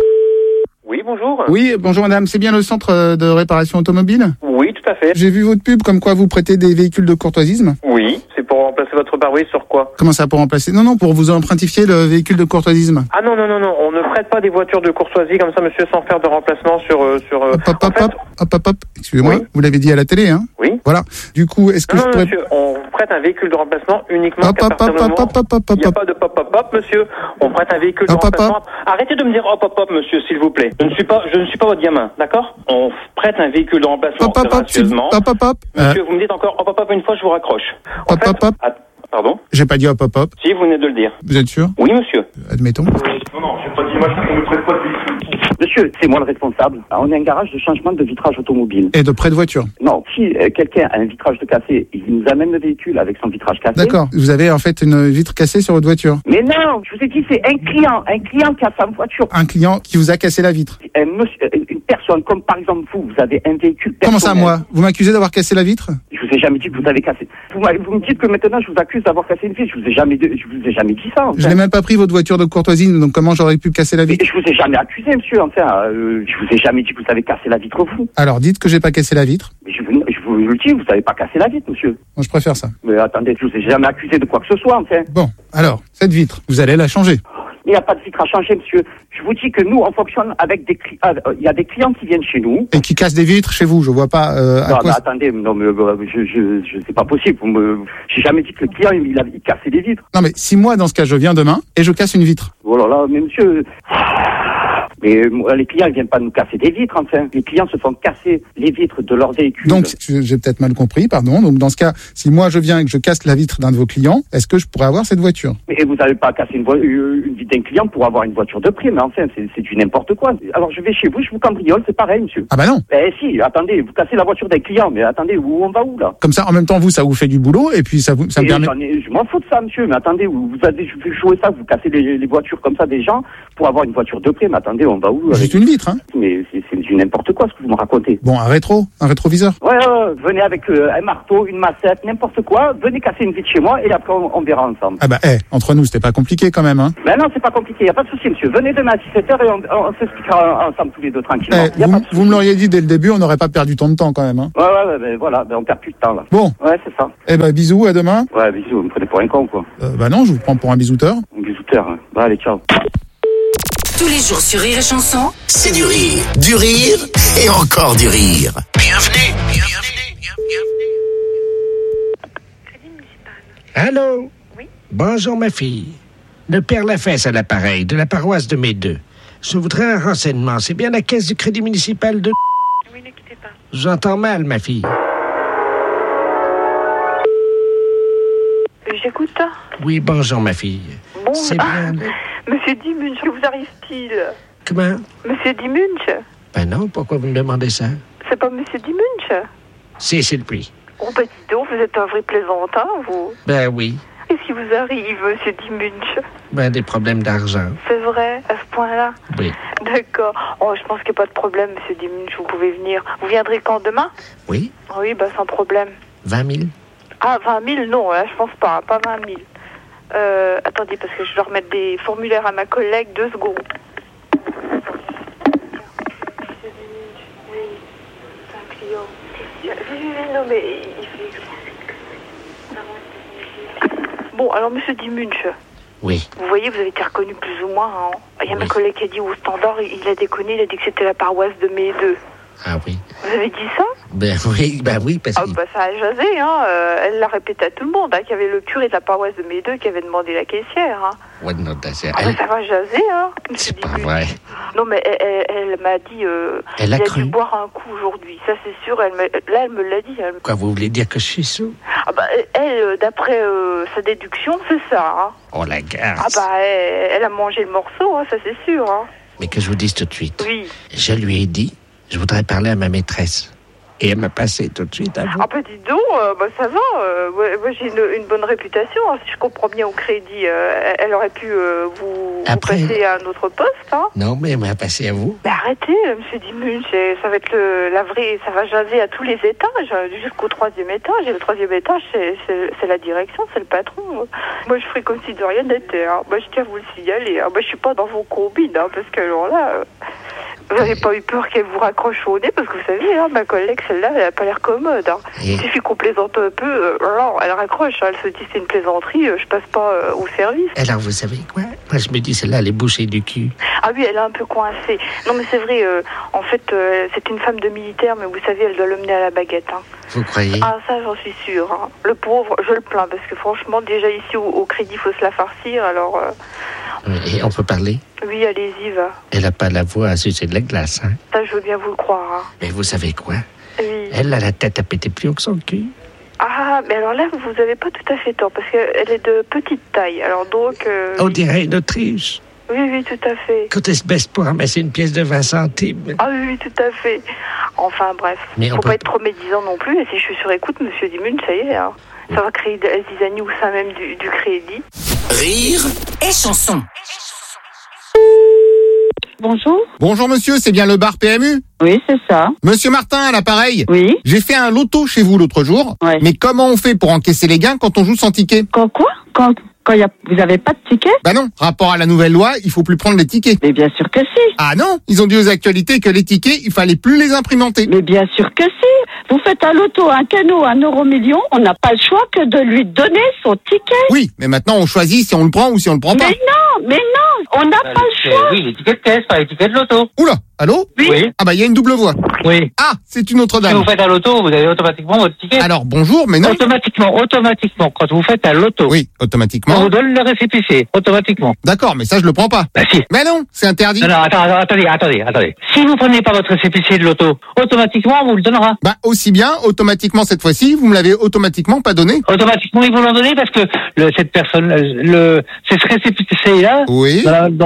Oui, bonjour. Oui, bonjour madame, c'est bien le centre euh, de réparation automobile? Oui, tout à fait. J'ai vu votre pub comme quoi vous prêtez des véhicules de courtoisisme. Oui, c'est pour remplacer votre pare-brise sur quoi? Comment ça pour remplacer? Non, non, pour vous empruntifier le véhicule de courtoisisme. Ah non, non, non, non, on ne prête pas des voitures de courtoisie comme ça, monsieur, sans faire de remplacement sur... euh, sur euh, Hop, hop, hop, hop, hop, hop. Excusez-moi, vous l'avez dit à la télé, hein? Oui. Voilà. Du coup, est-ce que Non, je non, pourrais... monsieur, on prête un véhicule de remplacement uniquement Hop, qu'à hop, partir hop, du hop, moment... hop, hop, hop, Il n'y a hop. pas de pop, pop, pop, monsieur. On prête un véhicule Hop, de hop, remplacement... Arrêtez de me dire hop, hop, hop, monsieur, s'il vous plaît. Je ne suis pas, je ne suis pas votre gamin, d'accord? On prête un véhicule de remplacement Hop, hop, hop, s'il- gracieusement. hop, hop, hop. Monsieur, Euh, vous me dites encore hop, hop, hop, une fois, je vous raccroche. En Hop, fait... hop, hop. Ah, pardon? J'ai pas dit hop, hop, hop. Si, vous venez de le dire. Vous êtes sûr? Oui, monsieur. Admettons. Non, non, j'ai pas dit moi, on ne prête pas de véhicule. Monsieur, c'est moi le responsable. On est un garage de changement de vitrage automobile. Et de près de voiture. Non, si euh, quelqu'un a un vitrage de cassé, il nous amène le véhicule avec son vitrage cassé. D'accord. Vous avez en fait une vitre cassée sur votre voiture. Mais non, je vous ai dit, c'est un client, un client qui a sa voiture. Un client qui vous a cassé la vitre. Un monsieur, euh, une personne, comme par exemple vous, vous avez un véhicule personnel. Comment ça, moi? Vous m'accusez d'avoir cassé la vitre? Je vous ai jamais dit que vous avez cassé. Vous, m'avez- vous me dites que maintenant je vous accuse d'avoir cassé une vitre. Je vous ai jamais, je vous ai jamais dit ça. Enfin. Je n'ai même pas pris votre voiture de courtoisie, donc comment j'aurais pu casser la vitre? Je vous ai jamais accusé, monsieur. Enfin, euh, je vous ai jamais dit que vous avez cassé la vitre, vous. Alors dites que j'ai pas cassé la vitre. Mais je vous, je vous le dis, vous n'avez pas cassé la vitre, monsieur. Moi, je préfère ça. Mais attendez, je vous ai jamais accusé de quoi que ce soit, enfin. Bon, alors, cette vitre, vous allez la changer. Il n'y a pas de vitre à changer, monsieur. Je vous dis que nous, on fonctionne avec des clients. Il y a des clients qui viennent chez nous. Et qui cassent des vitres chez vous, je vois pas euh, à Non, quoi... mais attendez, non, mais euh, je, je, je, c'est pas possible. Vous me, j'ai jamais dit que le client, il, a, il cassait des vitres. Non mais si moi, dans ce cas, je viens demain et je casse une vitre. Oh là là, mais monsieur. Mais euh, les clients, ils viennent pas nous casser des vitres, enfin. Les clients se font casser les vitres de leurs véhicules. Donc, je- j'ai peut-être mal compris, pardon. Donc, dans ce cas, si moi je viens et que je casse la vitre d'un de vos clients, est-ce que je pourrais avoir cette voiture? Mais vous n'avez pas cassé une, vo- euh, une vitre d'un client pour avoir une voiture de prix, mais enfin, c'est, c'est du n'importe quoi. Alors, je vais chez vous, je vous cambriole, c'est pareil, monsieur. Ah bah non. Eh si, attendez, vous cassez la voiture d'un client, mais attendez, où on va où, là? Comme ça, en même temps, vous, ça vous fait du boulot et puis ça, vous, ça me Et permet... j'en ai- je m'en fous de ça, monsieur, mais attendez, vous, vous avez joué ça, vous cassez les, les voitures comme ça des gens pour avoir une voiture de près. Mais attendez, on va où avec... Juste une vitre, hein. Mais c'est, c'est du n'importe quoi ce que vous me racontez. Bon, un rétro, un rétroviseur. Ouais, ouais, venez avec euh, un marteau, une massette, n'importe quoi. Venez casser une vitre chez moi et après on, on verra ensemble. Ah bah, eh, entre nous, c'était pas compliqué quand même, hein. Ben non, c'est pas compliqué, y a pas de souci, monsieur. Venez demain à dix-sept heures et on, on, on s'expliquera ensemble tous les deux tranquillement. Eh, vous, vous me l'auriez dit dès le début, on n'aurait pas perdu tant de temps quand même, hein. Ouais, ouais, ouais, ben voilà, ben on perd plus de temps là. Bon. Ouais, c'est ça. Eh ben, bisous, à demain. Ouais, bisous, vous me prenez pour un con, quoi. Euh, bah non, je vous prends pour un bisouteur. Un bisouteur, hein. Bah allez, ciao. Tous les jours sur Rire et Chanson, C'est du rire, du rire et encore du rire. Bienvenue, bienvenue, bienvenue. Allô? Oui. Bonjour, ma fille. Le père Lafesse à l'appareil, de la paroisse de Médeux. Je voudrais un renseignement. C'est bien la caisse du crédit municipal de... Oui, ne quittez pas. J'entends mal, ma fille. J'écoute. Oui, bonjour, ma fille. Bon, C'est ah, bien... Monsieur Dimunch, que vous arrive-t-il? Comment? Monsieur Dimunch? Ben non, pourquoi vous me demandez ça? C'est pas Monsieur Dimunch? Si, c'est le prix. Oh, bah dis donc, vous êtes un vrai plaisantin, vous. Ben oui. Qu'est-ce qui vous arrive, Monsieur Dimunch? Ben des problèmes d'argent. C'est vrai, à ce point-là? Oui. D'accord. Oh, je pense qu'il n'y a pas de problème, Monsieur Dimunch, vous pouvez venir. Vous viendrez quand, demain? Oui. Oui, bah sans problème. vingt mille? Ah, vingt mille, non, là, je pense pas, pas vingt mille. Euh, attendez, parce que je dois remettre des formulaires à ma collègue, deux secondes. Non, mais il fait... Bon, alors, monsieur Dimunch. Oui. Vous voyez, vous avez été reconnu plus ou moins. Hein. Il y a oui. ma collègue qui a dit au standard, il a déconné, il a dit que c'était la paroisse de Médeux. Ah oui. Vous avez dit ça? Ben oui, ben oui, parce que... Ah bah ça a jasé, hein. Euh, elle l'a répété à tout le monde, hein, qu'il y avait le curé de la paroisse de Médeux qui avait demandé la caissière, hein. Ouais, non, c'est... Ah, elle... ça va jaser, hein. C'est pas vrai. Non, mais elle, elle, elle m'a dit... Euh, elle a, a cru. dû boire un coup aujourd'hui, ça c'est sûr. Elle me... Là, elle me l'a dit. Elle... Quoi, vous voulez dire que je suis sous? Ah bah, elle, d'après euh, sa déduction, c'est ça, hein. Oh, la garce. Ah bah, elle, elle a mangé le morceau, hein, ça c'est sûr, hein. Mais que je vous dise tout de suite. Oui. Je lui ai dit, je voudrais parler à ma maîtresse. Et elle m'a passé tout de suite à vous. Ah bah dis donc, euh, bah ça va, euh, ouais, moi j'ai une, une bonne réputation, hein, si je comprends bien au crédit, euh, elle aurait pu euh, vous, Après, vous passer à un autre poste, hein. Non, mais elle m'a passé à vous. Mais arrêtez, monsieur Dimunch, ça va être le, la vraie, ça va jaser à tous les étages, jusqu'au troisième étage, et le troisième étage, c'est, c'est, c'est la direction, c'est le patron. Moi je ferai comme si de rien n'était, hein. Moi je tiens à vous le signaler, hein. Moi je suis pas dans vos combines, hein, parce que alors là... Euh... Vous n'avez pas eu peur qu'elle vous raccroche au nez, parce que vous savez, hein, ma collègue, celle-là, elle n'a pas l'air commode. Hein. Et... Il suffit qu'on plaisante un peu, euh, alors elle raccroche, hein, elle se dit c'est une plaisanterie, euh, je passe pas euh, au service. Alors vous savez quoi? Moi je me dis celle-là, elle est bouchée du cul. Ah oui, elle est un peu coincée. Non mais c'est vrai, euh, en fait, euh, c'est une femme de militaire, mais vous savez, elle doit le mener à la baguette. Hein. Vous croyez? Ah ça, j'en suis sûre. Hein. Le pauvre, je le plains, parce que franchement, déjà ici au, au crédit, il faut se la farcir, alors... Euh... Et on peut parler? Oui, allez-y, va. Elle n'a pas la voix à sucer de la glace, hein? Ça, je veux bien vous le croire. Hein. Mais vous savez quoi? Oui. Elle a la tête à péter plus haut que son cul. Ah, mais alors là, vous n'avez pas tout à fait tort, parce qu'elle est de petite taille, alors donc... Euh... On dirait une Autriche. Oui, oui, tout à fait. Quand elle se baisse pour ramasser une pièce de vingt centimes. Ah oui, oui, tout à fait. Enfin, bref. Mais faut on pas peut... être trop médisant non plus, et si je suis sur écoute, monsieur Dimunch, ça y est, hein. Ça va créer des zizanie au sein même du, du crédit. Rire et chanson. Bonjour. Bonjour monsieur, c'est bien le bar P M U? Oui, c'est ça. Monsieur Martin, à l'appareil? Oui. J'ai fait un loto chez vous l'autre jour. Ouais. Mais comment on fait pour encaisser les gains quand on joue sans ticket? Quand quoi? Quand quand y a, vous avez pas de ticket? Bah non, rapport à la nouvelle loi, il faut plus prendre les tickets. Mais bien sûr que si. Ah non, ils ont dit aux actualités que les tickets, il fallait plus les imprimenter. Mais bien sûr que si. Vous faites un loto, un canot, un euro million, on n'a pas le choix que de lui donner son ticket. Oui, mais maintenant on choisit si on le prend ou si on le prend pas. Mais non, mais non, on n'a bah, pas le choix. Oui, les tickets de caisse, pas les tickets de loto. Oula, allô? Oui. oui. Ah bah il y a une double voix. Oui. Ah, c'est une autre dame. Si vous faites un loto, vous avez automatiquement votre ticket. Alors bonjour, mais non. Automatiquement, automatiquement, quand vous faites un loto. Oui, automatiquement. On vous donne le récépissé, automatiquement. D'accord, mais ça je le prends pas. Bah si. Mais non, c'est interdit. Non, non, attends, attendez, attendez, attendez. Si vous prenez pas votre récépissé de loto, automatiquement on vous le donnera. Bah aussi bien, automatiquement cette fois-ci, vous me l'avez automatiquement pas donné. Automatiquement ils vous l'ont donné parce que le, cette personne, le, c'est ce récépissé-là. Oui. Voilà, donc quand on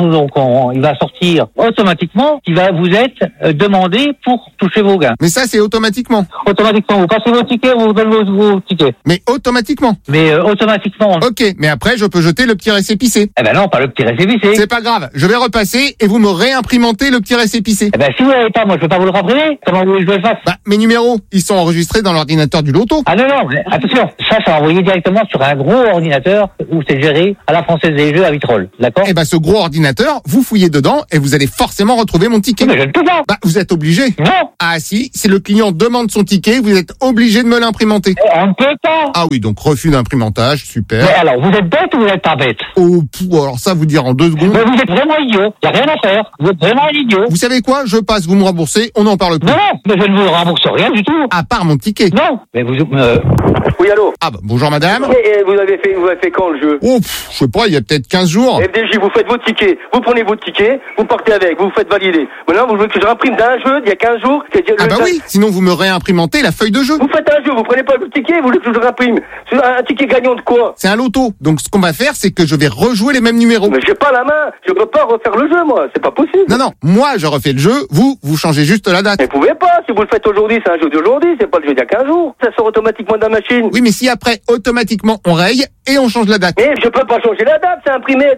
donc, on, il va sortir automatiquement qui va vous être euh, demandé pour toucher vos gains. Mais ça, c'est automatiquement. Automatiquement, vous passez vos tickets, vous donnez vos, vos tickets. Mais automatiquement. Mais euh, automatiquement. Ok, mais après, je peux jeter le petit récépissé. Eh ben non, pas le petit récépissé. C'est pas grave, je vais repasser et vous me réimprimentez le petit récépissé. Eh ben si vous l'avez pas, moi je peux pas vous le rappeler. Comment vous voulez que je le fasse? Bah, mes numéros, ils sont enregistrés dans l'ordinateur du loto. Ah non, non, mais attention, ça, ça va envoyer directement sur un gros ordinateur où c'est géré à la Française des Jeux à Vitrolles, d'accord? Eh ben ce gros ordinateur, vous fouillez dedans et vous allez forcément retrouver mon ticket. Mais je ne peux pas. Bah, vous êtes obligé. Non. Ah si, si le client demande son ticket, vous êtes obligé de me l'imprimenter. On ne peut pas. Ah oui, donc refus d'imprimantage, super. Mais alors, vous êtes bête ou vous êtes pas bête? Oh, pou, alors ça, vous dire en deux secondes. Mais vous êtes vraiment idiot. Il n'y a rien à faire. Vous êtes vraiment un idiot. Vous savez quoi? Je passe, vous me remboursez, on n'en parle plus. Non, non, mais je ne vous rembourse rien du tout. À part mon ticket. Non. Mais vous... Euh... Oui, allô? Ah bah, bonjour madame. Et, et vous avez fait, vous avez fait quand le jeu? Oh, pff, je sais pas, il y a peut-être quinze jours. F D J, vous faites vos tickets, vous prenez vos tickets, vous partez avec, vous vous faites valider. Maintenant, vous voulez que je réimprime d'un jeu d'il y a quinze jours? Ah bah oui, sinon vous me réimprimentez la feuille de jeu. Vous faites un jeu, vous prenez pas le ticket, vous voulez que je le réimprime. C'est un, un ticket gagnant de quoi? C'est un loto. Donc ce qu'on va faire, c'est que je vais rejouer les mêmes numéros. Mais j'ai pas la main, je peux pas refaire le jeu, moi, c'est pas possible. Non, non, moi je refais le jeu, vous, vous changez juste la date. Mais vous pouvez pas, si vous le faites aujourd'hui, c'est un jeu d'aujourd'hui, c'est pas le jeu d'il y a quinze jours. Ça sort automatiquement de la machine. Oui, mais si après, automatiquement, on raye et on change la date. Mais je peux pas changer la date, c'est imprimé.